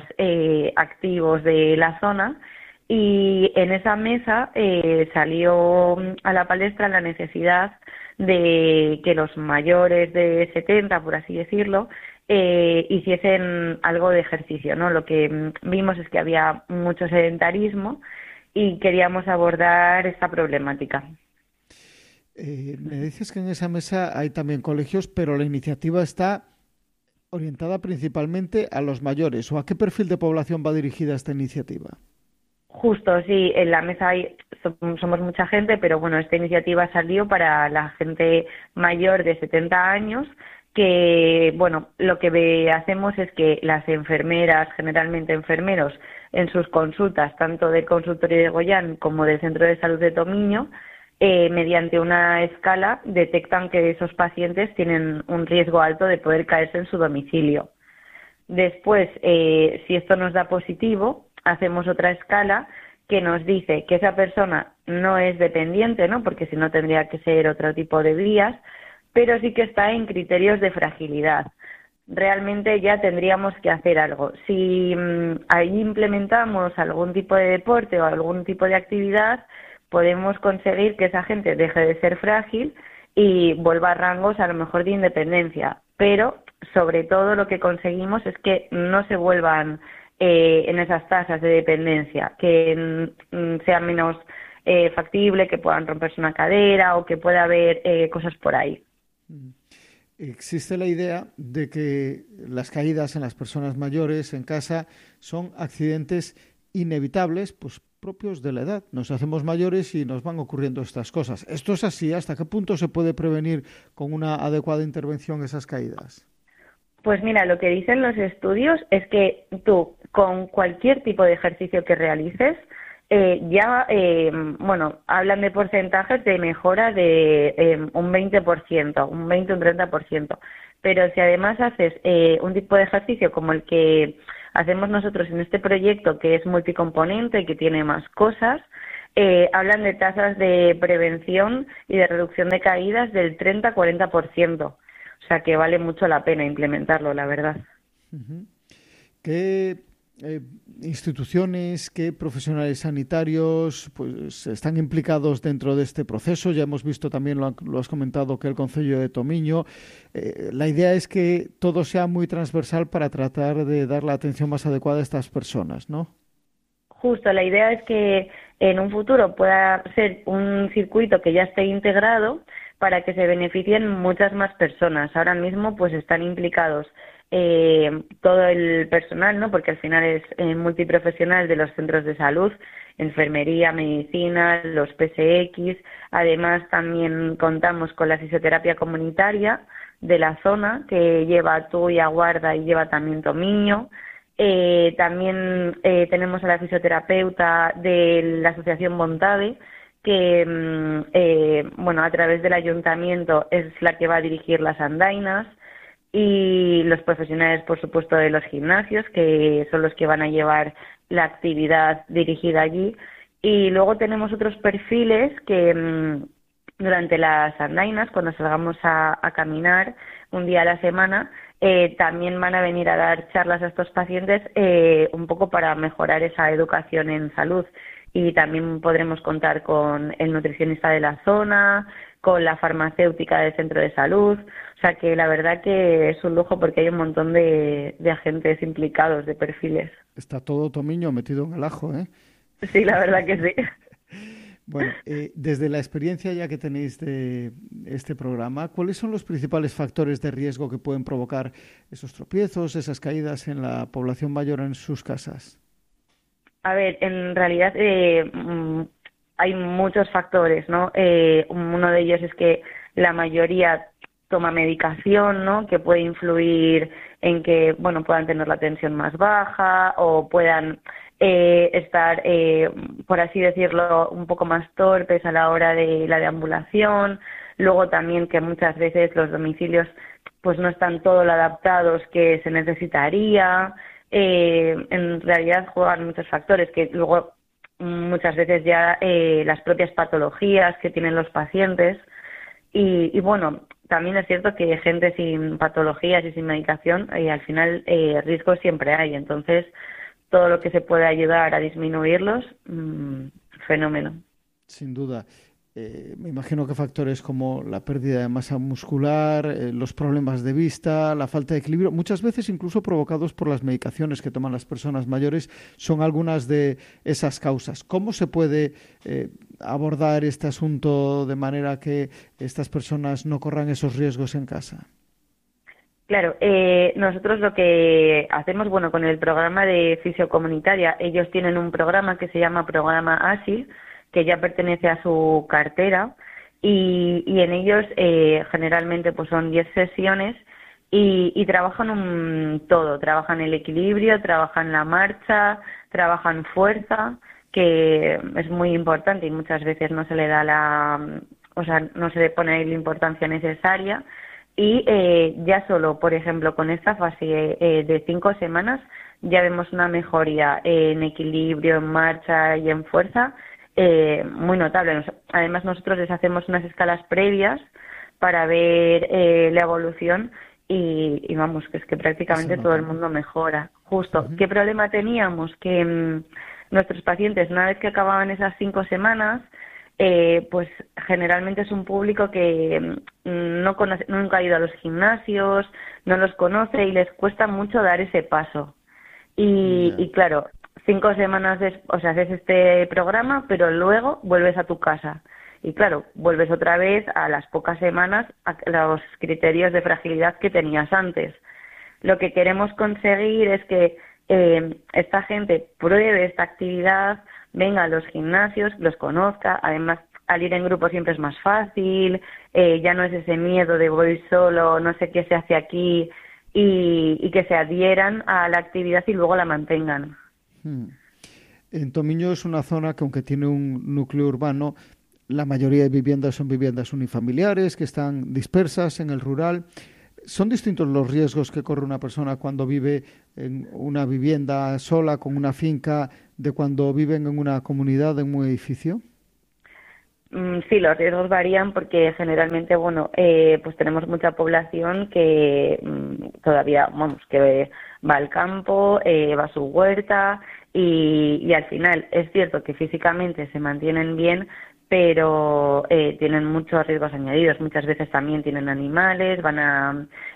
activos de la zona. Y en esa mesa salió a la palestra la necesidad de que los mayores de 70, por así decirlo, hiciesen algo de ejercicio, ¿no? Lo que vimos es que había mucho sedentarismo y queríamos abordar esta problemática. Me dices que en esa mesa hay también colegios, pero la iniciativa está orientada principalmente a los mayores. ¿O a qué perfil de población va dirigida esta iniciativa? Justo, sí, en la mesa somos mucha gente, pero esta iniciativa salió para la gente mayor de 70 años, que, lo que hacemos es que las enfermeras, generalmente enfermeros, en sus consultas, tanto del consultorio de Goyán como del Centro de Salud de Tomiño, mediante una escala detectan que esos pacientes tienen un riesgo alto de poder caerse en su domicilio. Después, si esto nos da positivo, hacemos otra escala que nos dice que esa persona no es dependiente, ¿no? Porque si no tendría que ser otro tipo de vías, pero sí que está en criterios de fragilidad. Realmente ya tendríamos que hacer algo. Si ahí implementamos algún tipo de deporte o algún tipo de actividad, podemos conseguir que esa gente deje de ser frágil y vuelva a rangos a lo mejor de independencia. Pero sobre todo lo que conseguimos es que no se vuelvan en esas tasas de dependencia, que sea menos factible, que puedan romperse una cadera o que pueda haber cosas por ahí. Existe la idea de que las caídas en las personas mayores en casa son accidentes inevitables, pues propios de la edad. Nos hacemos mayores y nos van ocurriendo estas cosas. ¿Esto es así? ¿Hasta qué punto se puede prevenir con una adecuada intervención esas caídas? Pues mira, lo que dicen los estudios es que tú, con cualquier tipo de ejercicio que realices, hablan de porcentajes de mejora de un 20%, un 20, un 30%. Pero si además haces un tipo de ejercicio como el que hacemos nosotros en este proyecto, que es multicomponente, que tiene más cosas, hablan de tasas de prevención y de reducción de caídas del 30-40%. O sea que vale mucho la pena implementarlo, la verdad. ¿Qué instituciones, qué profesionales sanitarios pues están implicados dentro de este proceso? Ya hemos visto también, lo has comentado, que el Concello de Tomiño. La idea es que todo sea muy transversal para tratar de dar la atención más adecuada a estas personas, ¿no? Justo, la idea es que en un futuro pueda ser un circuito que ya esté integrado para que se beneficien muchas más personas. Ahora mismo pues están implicados todo el personal, ¿no? Porque al final es multiprofesional de los centros de salud, enfermería, medicina, los PSX. Además también contamos con la fisioterapia comunitaria de la zona, que lleva Tuya, Guarda y lleva también Tomiño. También tenemos a la fisioterapeuta de la Asociación Bontade, que a través del ayuntamiento es la que va a dirigir las andainas, y los profesionales, por supuesto, de los gimnasios, que son los que van a llevar la actividad dirigida allí. Y luego tenemos otros perfiles que durante las andainas, cuando salgamos a caminar un día a la semana, también van a venir a dar charlas a estos pacientes un poco para mejorar esa educación en salud. Y también podremos contar con el nutricionista de la zona, con la farmacéutica del centro de salud. O sea que la verdad que es un lujo porque hay un montón de agentes implicados, de perfiles. Está todo Tomiño metido en el ajo, ¿eh? Sí, la verdad que sí. Bueno, desde la experiencia ya que tenéis de este programa, ¿cuáles son los principales factores de riesgo que pueden provocar esos tropiezos, esas caídas en la población mayor en sus casas? A ver, en realidad hay muchos factores, ¿no? Uno de ellos es que la mayoría toma medicación, ¿no? Que puede influir en que, puedan tener la tensión más baja o puedan estar, por así decirlo, un poco más torpes a la hora de la deambulación. Luego también que muchas veces los domicilios pues no están todo lo adaptados que se necesitaría. En realidad juegan muchos factores que luego muchas veces ya las propias patologías que tienen los pacientes y también es cierto que gente sin patologías y sin medicación al final riesgos siempre hay, entonces todo lo que se puede ayudar a disminuirlos, fenómeno. Sin duda. Me imagino que factores como la pérdida de masa muscular, los problemas de vista, la falta de equilibrio, muchas veces incluso provocados por las medicaciones que toman las personas mayores, son algunas de esas causas. ¿Cómo se puede abordar este asunto de manera que estas personas no corran esos riesgos en casa? Claro, nosotros lo que hacemos, con el programa de fisiocomunitaria, ellos tienen un programa que se llama Programa ASIL, que ya pertenece a su cartera, y en ellos generalmente pues son 10 sesiones y trabajan todo, trabajan el equilibrio, trabajan la marcha, trabajan fuerza, que es muy importante y muchas veces no se le da no se le pone ahí la importancia necesaria. Y ya solo, por ejemplo, con esta fase de 5 semanas ya vemos una mejoría en equilibrio, en marcha y en fuerza muy notable. Además, nosotros les hacemos unas escalas previas para ver la evolución y vamos, que es que prácticamente todo el mundo mejora. Justo. ¿Qué problema teníamos? Que nuestros pacientes, una vez que acababan esas 5 semanas, pues generalmente es un público que no conoce, nunca ha ido a los gimnasios, no los conoce y les cuesta mucho dar ese paso. Y claro, 5 semanas después, haces este programa, pero luego vuelves a tu casa. Y claro, vuelves otra vez a las pocas semanas a los criterios de fragilidad que tenías antes. Lo que queremos conseguir es que esta gente pruebe esta actividad, venga a los gimnasios, los conozca. Además, al ir en grupo siempre es más fácil, ya no es ese miedo de voy solo, no sé qué se hace aquí, y que se adhieran a la actividad y luego la mantengan. En Tomiño es una zona que, aunque tiene un núcleo urbano, la mayoría de viviendas son viviendas unifamiliares que están dispersas en el rural. ¿Son distintos los riesgos que corre una persona cuando vive en una vivienda sola, con una finca, de cuando viven en una comunidad, en un edificio? Sí, los riesgos varían porque generalmente, pues tenemos mucha población que todavía, que va al campo, va a su huerta y al final es cierto que físicamente se mantienen bien, pero tienen muchos riesgos añadidos. Muchas veces también tienen animales, van a